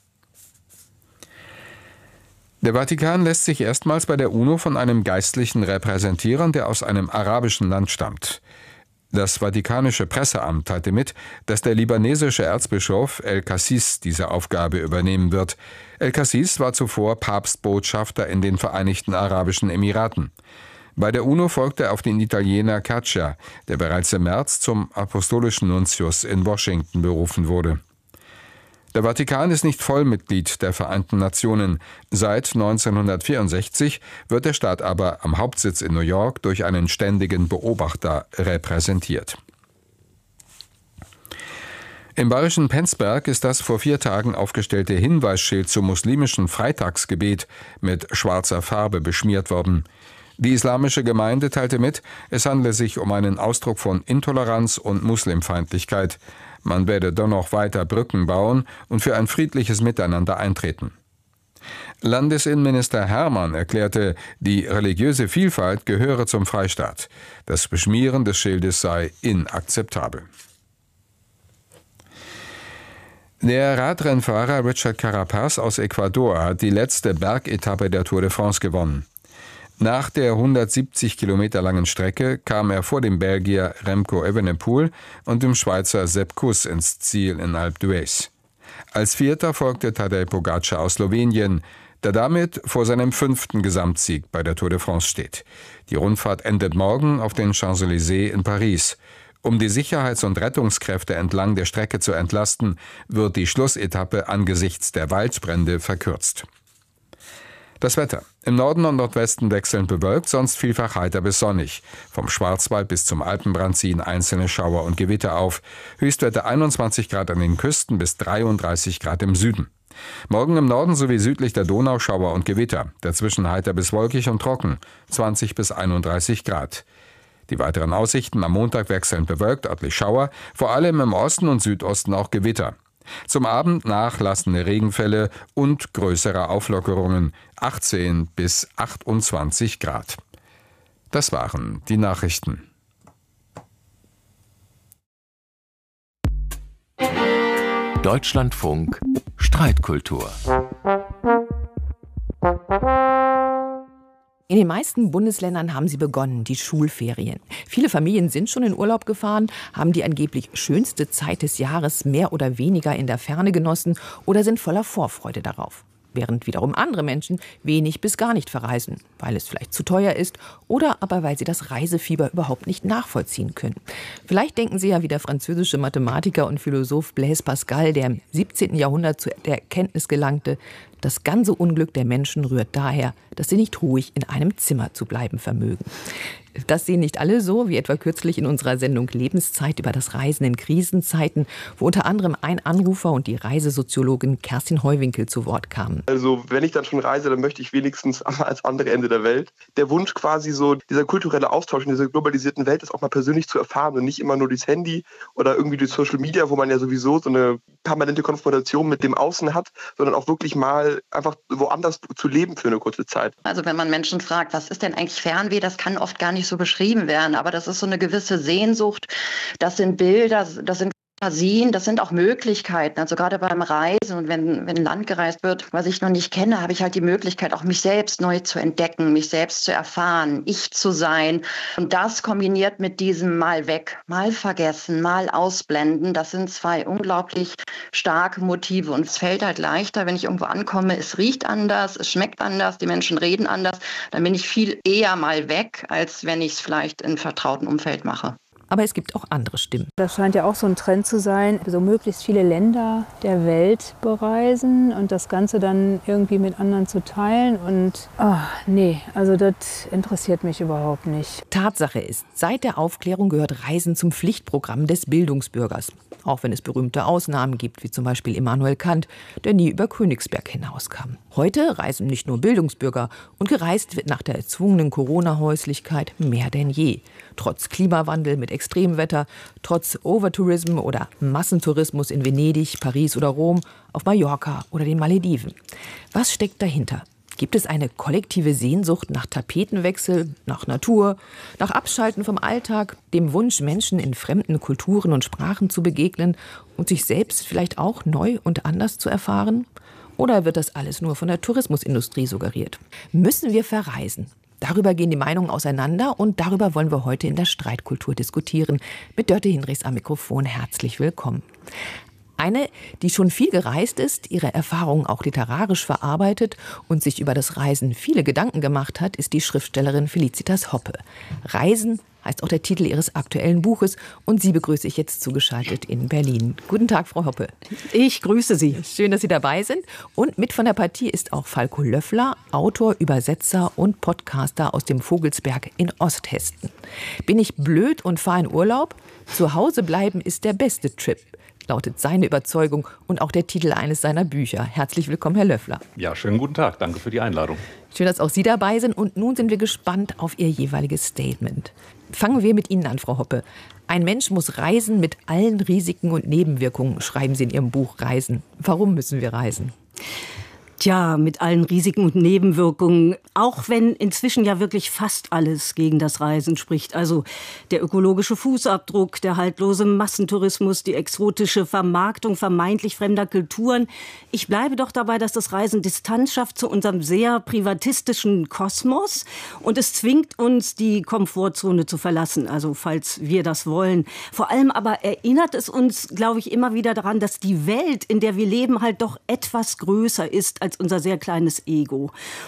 Der Vatikan lässt sich erstmals bei der UNO von einem Geistlichen repräsentieren, der aus einem arabischen Land stammt. Das Vatikanische Presseamt teilte mit, dass der libanesische Erzbischof El-Kassis diese Aufgabe übernehmen wird. El-Kassis war zuvor Papstbotschafter in den Vereinigten Arabischen Emiraten. Bei der UNO folgte er auf den Italiener Caccia, der bereits im März zum apostolischen Nuntius in Washington berufen wurde. Der Vatikan ist nicht Vollmitglied der Vereinten Nationen. Seit neunzehnhundertvierundsechzig wird der Staat aber am Hauptsitz in New York durch einen ständigen Beobachter repräsentiert. Im bayerischen Penzberg ist das vor vier Tagen aufgestellte Hinweisschild zum muslimischen Freitagsgebet mit schwarzer Farbe beschmiert worden. Die islamische Gemeinde teilte mit, es handle sich um einen Ausdruck von Intoleranz und Muslimfeindlichkeit. Man werde dennoch weiter Brücken bauen und für ein friedliches Miteinander eintreten. Landesinnenminister Hermann erklärte, die religiöse Vielfalt gehöre zum Freistaat. Das Beschmieren des Schildes sei inakzeptabel. Der Radrennfahrer Richard Carapaz aus Ecuador hat die letzte Bergetappe der Tour de France gewonnen. Nach der hundertsiebzig Kilometer langen Strecke kam er vor dem Belgier Remco Evenepoel und dem Schweizer Sepp Kuss ins Ziel in Alpe d'Huez. Als Vierter folgte Tadej Pogacar aus Slowenien, der damit vor seinem fünften Gesamtsieg bei der Tour de France steht. Die Rundfahrt endet morgen auf den Champs-Élysées in Paris. Um die Sicherheits- und Rettungskräfte entlang der Strecke zu entlasten, wird die Schlussetappe angesichts der Waldbrände verkürzt. Das Wetter. Im Norden und Nordwesten wechselnd bewölkt, sonst vielfach heiter bis sonnig. Vom Schwarzwald bis zum Alpenbrand ziehen einzelne Schauer und Gewitter auf. Höchstwerte einundzwanzig Grad an den Küsten bis dreiunddreißig Grad im Süden. Morgen im Norden sowie südlich der Donau Schauer und Gewitter. Dazwischen heiter bis wolkig und trocken. zwanzig bis einunddreißig Grad. Die weiteren Aussichten: am Montag wechselnd bewölkt, örtlich Schauer, vor allem im Osten und Südosten auch Gewitter. Zum Abend nachlassende Regenfälle und größere Auflockerungen, achtzehn bis achtundzwanzig Grad. Das waren die Nachrichten. Deutschlandfunk Streitkultur. In den meisten Bundesländern haben sie begonnen, die Schulferien. Viele Familien sind schon in Urlaub gefahren, haben die angeblich schönste Zeit des Jahres mehr oder weniger in der Ferne genossen oder sind voller Vorfreude darauf. Während wiederum andere Menschen wenig bis gar nicht verreisen, weil es vielleicht zu teuer ist oder aber weil sie das Reisefieber überhaupt nicht nachvollziehen können. Vielleicht denken Sie ja wie der französische Mathematiker und Philosoph Blaise Pascal, der im siebzehnten Jahrhundert zu der Erkenntnis gelangte, das ganze Unglück der Menschen rührt daher, dass sie nicht ruhig in einem Zimmer zu bleiben vermögen. Das sehen nicht alle so, wie etwa kürzlich in unserer Sendung Lebenszeit über das Reisen in Krisenzeiten, wo unter anderem ein Anrufer und die Reisesoziologin Kerstin Heuwinkel zu Wort kamen. Also wenn ich dann schon reise, dann möchte ich wenigstens als andere Ende der Welt. Der Wunsch quasi so, dieser kulturelle Austausch in dieser globalisierten Welt ist auch mal persönlich zu erfahren und nicht immer nur durchs Handy oder irgendwie durch Social Media, wo man ja sowieso so eine permanente Konfrontation mit dem Außen hat, sondern auch wirklich mal einfach woanders zu leben für eine kurze Zeit. Also wenn man Menschen fragt, was ist denn eigentlich Fernweh, das kann oft gar nicht so beschrieben werden, aber das ist so eine gewisse Sehnsucht, das sind Bilder, das sind Fantasien, das sind auch Möglichkeiten, also gerade beim Reisen und wenn, wenn ein Land gereist wird, was ich noch nicht kenne, habe ich halt die Möglichkeit, auch mich selbst neu zu entdecken, mich selbst zu erfahren, ich zu sein und das kombiniert mit diesem mal weg, mal vergessen, mal ausblenden, das sind zwei unglaublich starke Motive und es fällt halt leichter, wenn ich irgendwo ankomme, es riecht anders, es schmeckt anders, die Menschen reden anders, dann bin ich viel eher mal weg, als wenn ich es vielleicht in vertrauten Umfeld mache. Aber es gibt auch andere Stimmen. Das scheint ja auch so ein Trend zu sein, so möglichst viele Länder der Welt bereisen und das Ganze dann irgendwie mit anderen zu teilen. Und oh, nee, also das interessiert mich überhaupt nicht. Tatsache ist, seit der Aufklärung gehört Reisen zum Pflichtprogramm des Bildungsbürgers. Auch wenn es berühmte Ausnahmen gibt, wie zum Beispiel Immanuel Kant, der nie über Königsberg hinauskam. Heute reisen nicht nur Bildungsbürger und gereist wird nach der erzwungenen Corona-Häuslichkeit mehr denn je. Trotz Klimawandel mit Extremwetter, trotz Overtourism oder Massentourismus in Venedig, Paris oder Rom, auf Mallorca oder den Malediven. Was steckt dahinter? Gibt es eine kollektive Sehnsucht nach Tapetenwechsel, nach Natur, nach Abschalten vom Alltag, dem Wunsch, Menschen in fremden Kulturen und Sprachen zu begegnen und sich selbst vielleicht auch neu und anders zu erfahren? Oder wird das alles nur von der Tourismusindustrie suggeriert? Müssen wir verreisen? Darüber gehen die Meinungen auseinander und darüber wollen wir heute in der Streitkultur diskutieren. Mit Dörte Hinrichs am Mikrofon herzlich willkommen. Eine, die schon viel gereist ist, ihre Erfahrungen auch literarisch verarbeitet und sich über das Reisen viele Gedanken gemacht hat, ist die Schriftstellerin Felicitas Hoppe. Reisen heißt auch der Titel ihres aktuellen Buches und sie begrüße ich jetzt zugeschaltet in Berlin. Guten Tag, Frau Hoppe. Ich grüße Sie. Schön, dass Sie dabei sind. Und mit von der Partie ist auch Falko Löffler, Autor, Übersetzer und Podcaster aus dem Vogelsberg in Osthessen. Bin ich blöd und fahre in Urlaub? Zu Hause bleiben ist der beste Trip, lautet seine Überzeugung und auch der Titel eines seiner Bücher. Herzlich willkommen, Herr Löffler. Ja, schönen guten Tag. Danke für die Einladung. Schön, dass auch Sie dabei sind. Und nun sind wir gespannt auf Ihr jeweiliges Statement. Fangen wir mit Ihnen an, Frau Hoppe. Ein Mensch muss reisen mit allen Risiken und Nebenwirkungen, schreiben Sie in Ihrem Buch Reisen. Warum müssen wir reisen? Tja, mit allen Risiken und Nebenwirkungen, auch wenn inzwischen ja wirklich fast alles gegen das Reisen spricht. Also der ökologische Fußabdruck, der haltlose Massentourismus, die exotische Vermarktung vermeintlich fremder Kulturen. Ich bleibe doch dabei, dass das Reisen Distanz schafft zu unserem sehr privatistischen Kosmos und es zwingt uns, die Komfortzone zu verlassen, also falls wir das wollen. Vor allem aber erinnert es uns, glaube ich, immer wieder daran, dass die Welt, in der wir leben, halt doch etwas größer ist als unser sehr kleines Ego.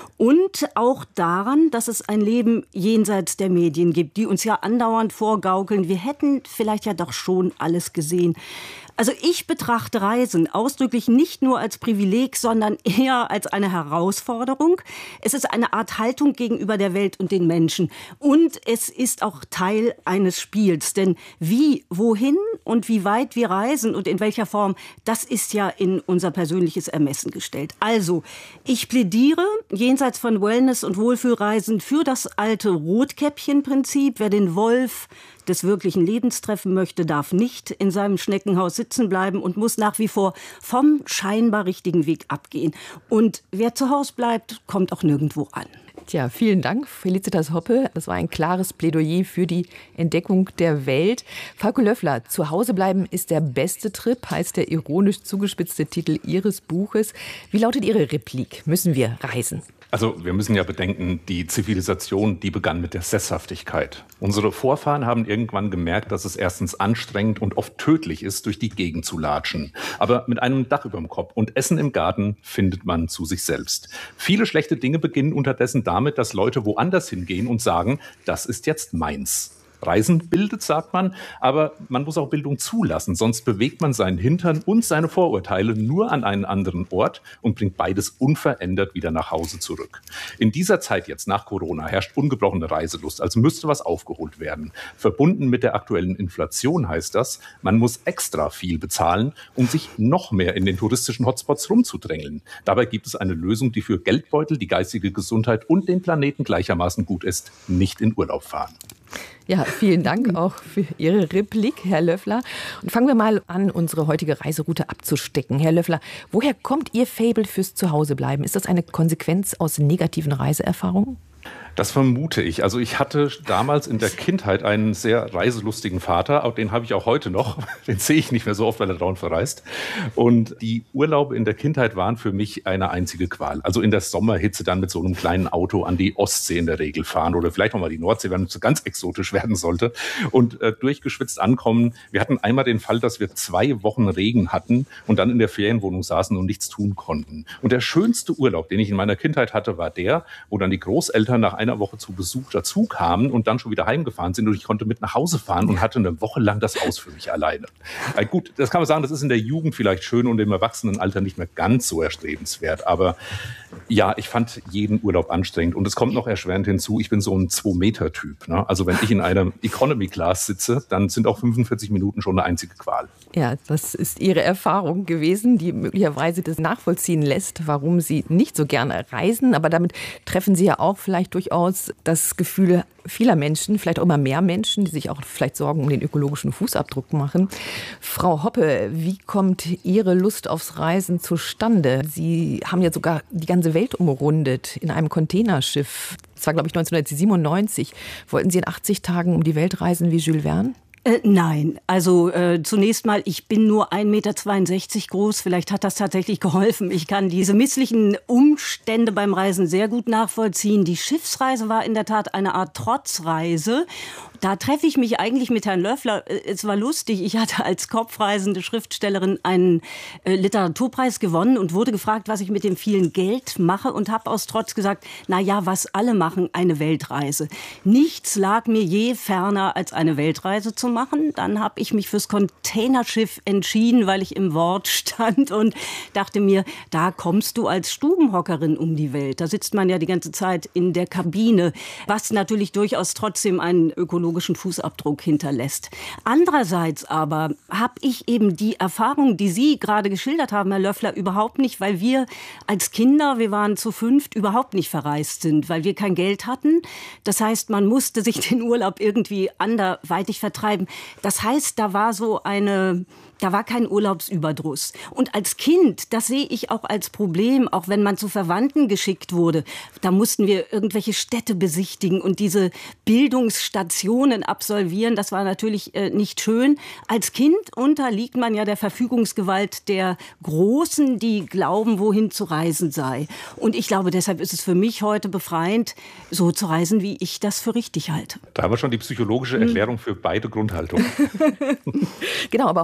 Und auch daran, dass es ein Leben jenseits der Medien gibt, die uns ja andauernd vorgaukeln, wir hätten vielleicht ja doch schon alles gesehen. Also ich betrachte Reisen ausdrücklich nicht nur als Privileg, sondern eher als eine Herausforderung. Es ist eine Art Haltung gegenüber der Welt und den Menschen. Und es ist auch Teil eines Spiels. Denn wie, wohin und wie weit wir reisen und in welcher Form, das ist ja in unser persönliches Ermessen gestellt. Also, ich plädiere jenseits von Wellness- und Wohlfühlreisen für das alte Rotkäppchen-Prinzip. Wer den Wolf des wirklichen Lebens treffen möchte, darf nicht in seinem Schneckenhaus sitzen bleiben und muss nach wie vor vom scheinbar richtigen Weg abgehen. Und wer zu Hause bleibt, kommt auch nirgendwo an. Tja, vielen Dank, Felicitas Hoppe. Das war ein klares Plädoyer für die Entdeckung der Welt. Falko Löffler, zu Hause bleiben ist der beste Trip, heißt der ironisch zugespitzte Titel Ihres Buches. Wie lautet Ihre Replik? Müssen wir reisen? Also wir müssen ja bedenken, die Zivilisation, die begann mit der Sesshaftigkeit. Unsere Vorfahren haben irgendwann gemerkt, dass es erstens anstrengend und oft tödlich ist, durch die Gegend zu latschen. Aber mit einem Dach über dem Kopf und Essen im Garten findet man zu sich selbst. Viele schlechte Dinge beginnen unterdessen damit, dass Leute woanders hingehen und sagen, das ist jetzt meins. Reisen bildet, sagt man, aber man muss auch Bildung zulassen, sonst bewegt man seinen Hintern und seine Vorurteile nur an einen anderen Ort und bringt beides unverändert wieder nach Hause zurück. In dieser Zeit jetzt nach Corona herrscht ungebrochene Reiselust, als müsste was aufgeholt werden. Verbunden mit der aktuellen Inflation heißt das, man muss extra viel bezahlen, um sich noch mehr in den touristischen Hotspots rumzudrängeln. Dabei gibt es eine Lösung, die für Geldbeutel, die geistige Gesundheit und den Planeten gleichermaßen gut ist: nicht in Urlaub fahren. Ja, vielen Dank auch für Ihre Replik, Herr Löffler. Und fangen wir mal an, unsere heutige Reiseroute abzustecken. Herr Löffler, woher kommt Ihr Faible fürs Zuhausebleiben? Ist das eine Konsequenz aus negativen Reiseerfahrungen? Das vermute ich. Also ich hatte damals in der Kindheit einen sehr reiselustigen Vater, auch den habe ich auch heute noch. Den sehe ich nicht mehr so oft, weil er dauernd verreist. Und die Urlaube in der Kindheit waren für mich eine einzige Qual. Also in der Sommerhitze dann mit so einem kleinen Auto an die Ostsee in der Regel fahren oder vielleicht auch mal die Nordsee, wenn es so ganz exotisch werden sollte. Und äh, durchgeschwitzt ankommen. Wir hatten einmal den Fall, dass wir zwei Wochen Regen hatten und dann in der Ferienwohnung saßen und nichts tun konnten. Und der schönste Urlaub, den ich in meiner Kindheit hatte, war der, wo dann die Großeltern nach einer Woche zu Besuch dazu kamen und dann schon wieder heimgefahren sind und ich konnte mit nach Hause fahren und hatte eine Woche lang das Haus für mich alleine. Ja, gut, das kann man sagen, das ist in der Jugend vielleicht schön und im Erwachsenenalter nicht mehr ganz so erstrebenswert, aber ja, ich fand jeden Urlaub anstrengend und es kommt noch erschwerend hinzu, ich bin so ein zwei-Meter-Typ. Ne? Also wenn ich in einem Economy-Class sitze, dann sind auch fünfundvierzig Minuten schon eine einzige Qual. Ja, das ist Ihre Erfahrung gewesen, die möglicherweise das nachvollziehen lässt, warum Sie nicht so gerne reisen. Aber damit treffen Sie ja auch vielleicht durchaus das Gefühl vieler Menschen, vielleicht auch immer mehr Menschen, die sich auch vielleicht Sorgen um den ökologischen Fußabdruck machen. Frau Hoppe, wie kommt Ihre Lust aufs Reisen zustande? Sie haben ja sogar die ganze Welt umrundet in einem Containerschiff. Das war, glaube ich, neunzehnhundertsiebenundneunzig. Wollten Sie in achtzig Tagen um die Welt reisen wie Jules Verne? Äh, nein, also äh, zunächst mal, ich bin nur ein Meter zweiundsechzig groß, vielleicht hat das tatsächlich geholfen. Ich kann diese misslichen Umstände beim Reisen sehr gut nachvollziehen. Die Schiffsreise war in der Tat eine Art Trotzreise. Da treffe ich mich eigentlich mit Herrn Löffler. Es war lustig, ich hatte als kopfreisende Schriftstellerin einen äh, Literaturpreis gewonnen und wurde gefragt, was ich mit dem vielen Geld mache und habe aus Trotz gesagt, na ja, was alle machen, eine Weltreise. Nichts lag mir je ferner, als eine Weltreise zu machen. Dann habe ich mich fürs Containerschiff entschieden, weil ich im Wort stand und dachte mir, da kommst du als Stubenhockerin um die Welt. Da sitzt man ja die ganze Zeit in der Kabine, was natürlich durchaus trotzdem einen ökologischen Fußabdruck hinterlässt. Andererseits aber habe ich eben die Erfahrung, die Sie gerade geschildert haben, Herr Löffler, überhaupt nicht, weil wir als Kinder, wir waren zu fünft, überhaupt nicht verreist sind, weil wir kein Geld hatten. Das heißt, man musste sich den Urlaub irgendwie anderweitig vertreiben. Das heißt, da war so eine... Da war kein Urlaubsüberdruss. Und als Kind, das sehe ich auch als Problem, auch wenn man zu Verwandten geschickt wurde, da mussten wir irgendwelche Städte besichtigen und diese Bildungsstationen absolvieren. Das war natürlich äh, nicht schön. Als Kind unterliegt man ja der Verfügungsgewalt der Großen, die glauben, wohin zu reisen sei. Und ich glaube, deshalb ist es für mich heute befreiend, so zu reisen, wie ich das für richtig halte. Da haben wir schon die psychologische Erklärung hm. für beide Grundhaltungen. Genau, aber heute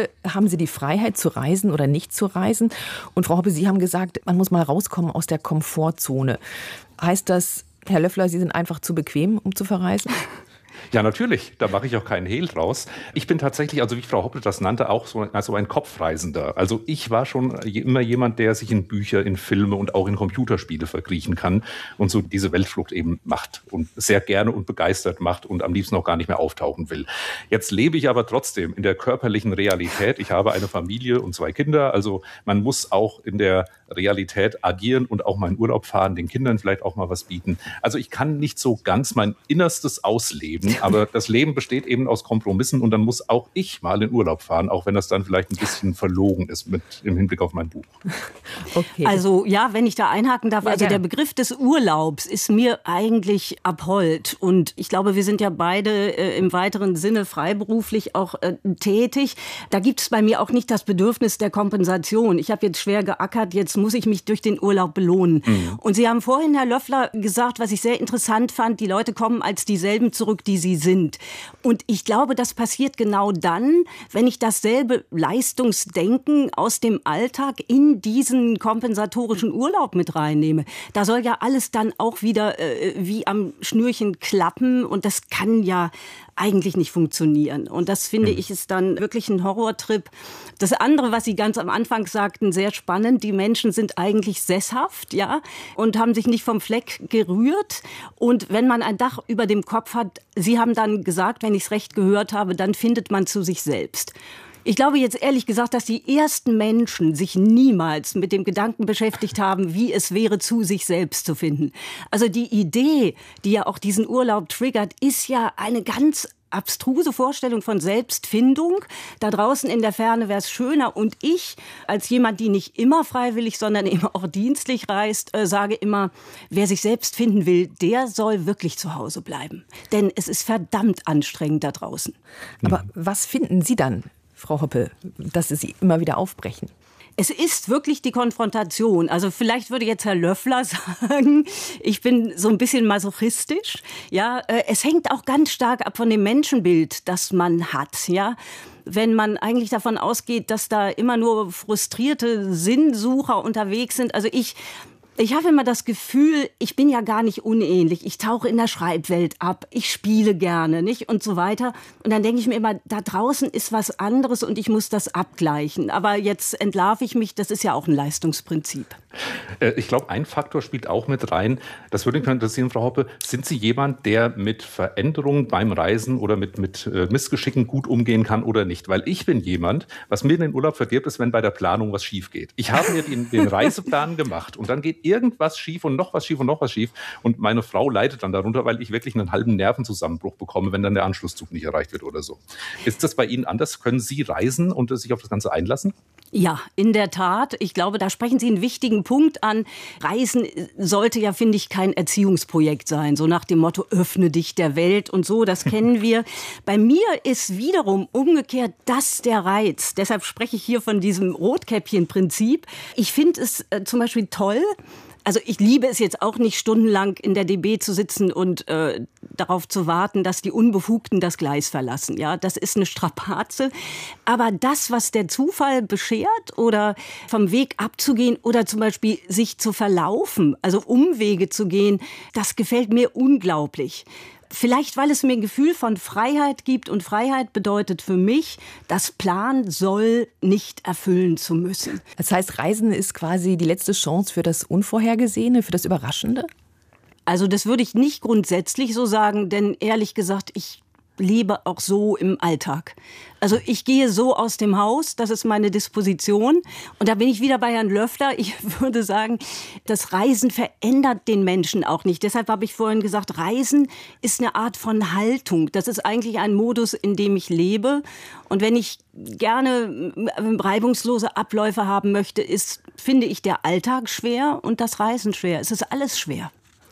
Heute haben Sie die Freiheit zu reisen oder nicht zu reisen. Und Frau Hoppe, Sie haben gesagt, man muss mal rauskommen aus der Komfortzone. Heißt das, Herr Löffler, Sie sind einfach zu bequem, um zu verreisen? Ja, natürlich. Da mache ich auch keinen Hehl draus. Ich bin tatsächlich, also wie Frau Hoppe das nannte, auch so also ein Kopfreisender. Also ich war schon immer jemand, der sich in Bücher, in Filme und auch in Computerspiele verkriechen kann und so diese Weltflucht eben macht und sehr gerne und begeistert macht und am liebsten auch gar nicht mehr auftauchen will. Jetzt lebe ich aber trotzdem in der körperlichen Realität. Ich habe eine Familie und zwei Kinder. Also man muss auch in der Realität agieren und auch mal in Urlaub fahren, den Kindern vielleicht auch mal was bieten. Also ich kann nicht so ganz mein Innerstes ausleben, aber das Leben besteht eben aus Kompromissen und dann muss auch ich mal in Urlaub fahren, auch wenn das dann vielleicht ein bisschen verlogen ist mit im Hinblick auf mein Buch. Okay. Also ja, wenn ich da einhaken darf, Ja, also der gerne. Begriff des Urlaubs ist mir eigentlich abhold und ich glaube, wir sind ja beide äh, im weiteren Sinne freiberuflich auch äh, tätig. Da gibt es bei mir auch nicht das Bedürfnis der Kompensation. Ich habe jetzt schwer geackert, jetzt muss ich mich durch den Urlaub belohnen. Mhm. Und Sie haben vorhin, Herr Löffler, gesagt, was ich sehr interessant fand, die Leute kommen als dieselben zurück, die sie sind. Und ich glaube, das passiert genau dann, wenn ich dasselbe Leistungsdenken aus dem Alltag in diesen kompensatorischen Urlaub mit reinnehme. Da soll ja alles dann auch wieder äh, wie am Schnürchen klappen und das kann ja eigentlich nicht funktionieren. Und das finde ich ist dann wirklich ein Horrortrip. Das andere, was Sie ganz am Anfang sagten, sehr spannend. Die Menschen sind eigentlich sesshaft, ja, und haben sich nicht vom Fleck gerührt. Und wenn man ein Dach über dem Kopf hat, Sie haben dann gesagt, wenn ich es recht gehört habe, dann findet man zu sich selbst. Ich glaube jetzt ehrlich gesagt, dass die ersten Menschen sich niemals mit dem Gedanken beschäftigt haben, wie es wäre, zu sich selbst zu finden. Also die Idee, die ja auch diesen Urlaub triggert, ist ja eine ganz abstruse Vorstellung von Selbstfindung. Da draußen in der Ferne wäre es schöner. Und ich, als jemand, die nicht immer freiwillig, sondern eben auch dienstlich reist, äh, sage immer, wer sich selbst finden will, der soll wirklich zu Hause bleiben. Denn es ist verdammt anstrengend da draußen. Aber was finden Sie dann, Frau Hoppe, dass Sie immer wieder aufbrechen? Es ist wirklich die Konfrontation. Also vielleicht würde jetzt Herr Löffler sagen, ich bin so ein bisschen masochistisch. Ja, äh, es hängt auch ganz stark ab von dem Menschenbild, das man hat. Ja, wenn man eigentlich davon ausgeht, dass da immer nur frustrierte Sinnsucher unterwegs sind. Also ich Ich habe immer das Gefühl, ich bin ja gar nicht unähnlich. Ich tauche in der Schreibwelt ab, ich spiele gerne, nicht? Und so weiter. Und dann denke ich mir immer, da draußen ist was anderes und ich muss das abgleichen. Aber jetzt entlarve ich mich, das ist ja auch ein Leistungsprinzip. Ich glaube, ein Faktor spielt auch mit rein. Das würde mich interessieren, Frau Hoppe. Sind Sie jemand, der mit Veränderungen beim Reisen oder mit, mit Missgeschicken gut umgehen kann oder nicht? Weil ich bin jemand, was mir in den Urlaub verdirbt, ist, wenn bei der Planung was schief geht. Ich habe mir den, den Reiseplan gemacht und dann geht irgendwas schief und noch was schief und noch was schief. Und meine Frau leidet dann darunter, weil ich wirklich einen halben Nervenzusammenbruch bekomme, wenn dann der Anschlusszug nicht erreicht wird oder so. Ist das bei Ihnen anders? Können Sie reisen und sich auf das Ganze einlassen? Ja, in der Tat. Ich glaube, da sprechen Sie einen wichtigen Punkt an. Reisen sollte ja, finde ich, kein Erziehungsprojekt sein. So nach dem Motto, öffne dich der Welt und so, das kennen wir. Bei mir ist wiederum umgekehrt das der Reiz. Deshalb spreche ich hier von diesem Rotkäppchen-Prinzip. Ich finde es äh, zum Beispiel toll. Also ich liebe es jetzt auch nicht, stundenlang in der D B zu sitzen und äh, darauf zu warten, dass die Unbefugten das Gleis verlassen. Ja, das ist eine Strapaze. Aber das, was der Zufall beschert oder vom Weg abzugehen oder zum Beispiel sich zu verlaufen, also Umwege zu gehen, das gefällt mir unglaublich. Vielleicht, weil es mir ein Gefühl von Freiheit gibt. Und Freiheit bedeutet für mich, das Plan soll nicht erfüllen zu müssen. Das heißt, Reisen ist quasi die letzte Chance für das Unvorhergesehene, für das Überraschende? Also das würde ich nicht grundsätzlich so sagen, denn ehrlich gesagt, ich lebe auch so im Alltag. Also ich gehe so aus dem Haus, das ist meine Disposition. Und da bin ich wieder bei Herrn Löffler. Ich würde sagen, das Reisen verändert den Menschen auch nicht. Deshalb habe ich vorhin gesagt, Reisen ist eine Art von Haltung. Das ist eigentlich ein Modus, in dem ich lebe. Und wenn ich gerne reibungslose Abläufe haben möchte, ist, finde ich, der Alltag schwer und das Reisen schwer. Es ist alles schwer.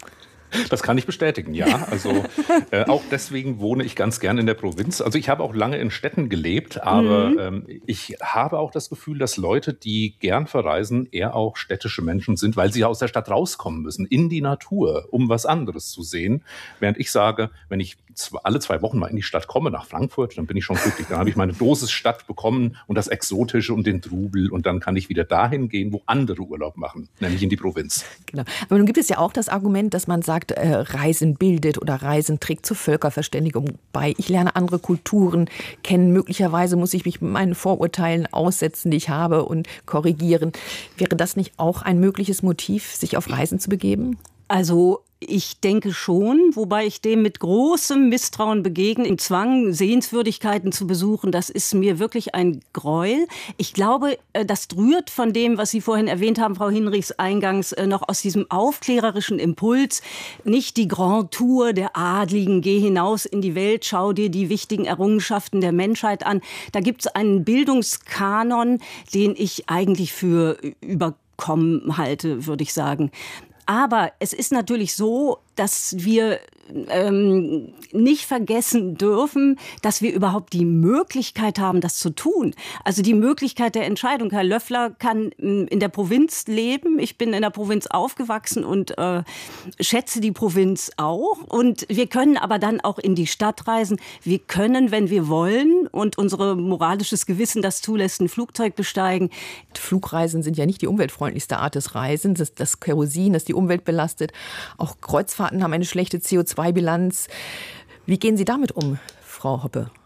Das kann ich bestätigen, ja. Also äh, auch deswegen wohne ich ganz gern in der Provinz. Also ich habe auch lange in Städten gelebt, aber mhm. ähm, ich habe auch das Gefühl, dass Leute, die gern verreisen, eher auch städtische Menschen sind, weil sie aus der Stadt rauskommen müssen, in die Natur, um was anderes zu sehen. Während ich sage, wenn ich alle zwei Wochen mal in die Stadt komme, nach Frankfurt, dann bin ich schon glücklich. Dann habe ich meine Dosis Stadt bekommen und das Exotische und den Trubel und dann kann ich wieder dahin gehen, wo andere Urlaub machen, nämlich in die Provinz. Genau. Aber nun gibt es ja auch das Argument, dass man sagt, äh, Reisen bildet oder Reisen trägt zur Völkerverständigung bei. Ich lerne andere Kulturen kennen. Möglicherweise muss ich mich mit meinen Vorurteilen aussetzen, die ich habe, und korrigieren. Wäre das nicht auch ein mögliches Motiv, sich auf Reisen zu begeben? Also ich denke schon, wobei ich dem mit großem Misstrauen begegne. Im Zwang, Sehenswürdigkeiten zu besuchen, das ist mir wirklich ein Gräuel. Ich glaube, das rührt von dem, was Sie vorhin erwähnt haben, Frau Hinrichs, eingangs noch aus diesem aufklärerischen Impuls. Nicht die Grand Tour der Adligen, geh hinaus in die Welt, schau dir die wichtigen Errungenschaften der Menschheit an. Da gibt es einen Bildungskanon, den ich eigentlich für überkommen halte, würde ich sagen. Aber es ist natürlich so, dass wir ähm, nicht vergessen dürfen, dass wir überhaupt die Möglichkeit haben, das zu tun. Also die Möglichkeit der Entscheidung. Herr Löffler kann in der Provinz leben. Ich bin in der Provinz aufgewachsen und äh, schätze die Provinz auch. Und wir können aber dann auch in die Stadt reisen. Wir können, wenn wir wollen und unser moralisches Gewissen das zulässt, ein Flugzeug besteigen. Flugreisen sind ja nicht die umweltfreundlichste Art des Reisens. Das, das Kerosin, das die Umwelt belastet. Auch Kreuzfahrten haben eine schlechte C O zwei Bilanz. Wie gehen Sie damit um, Frau Hoppe?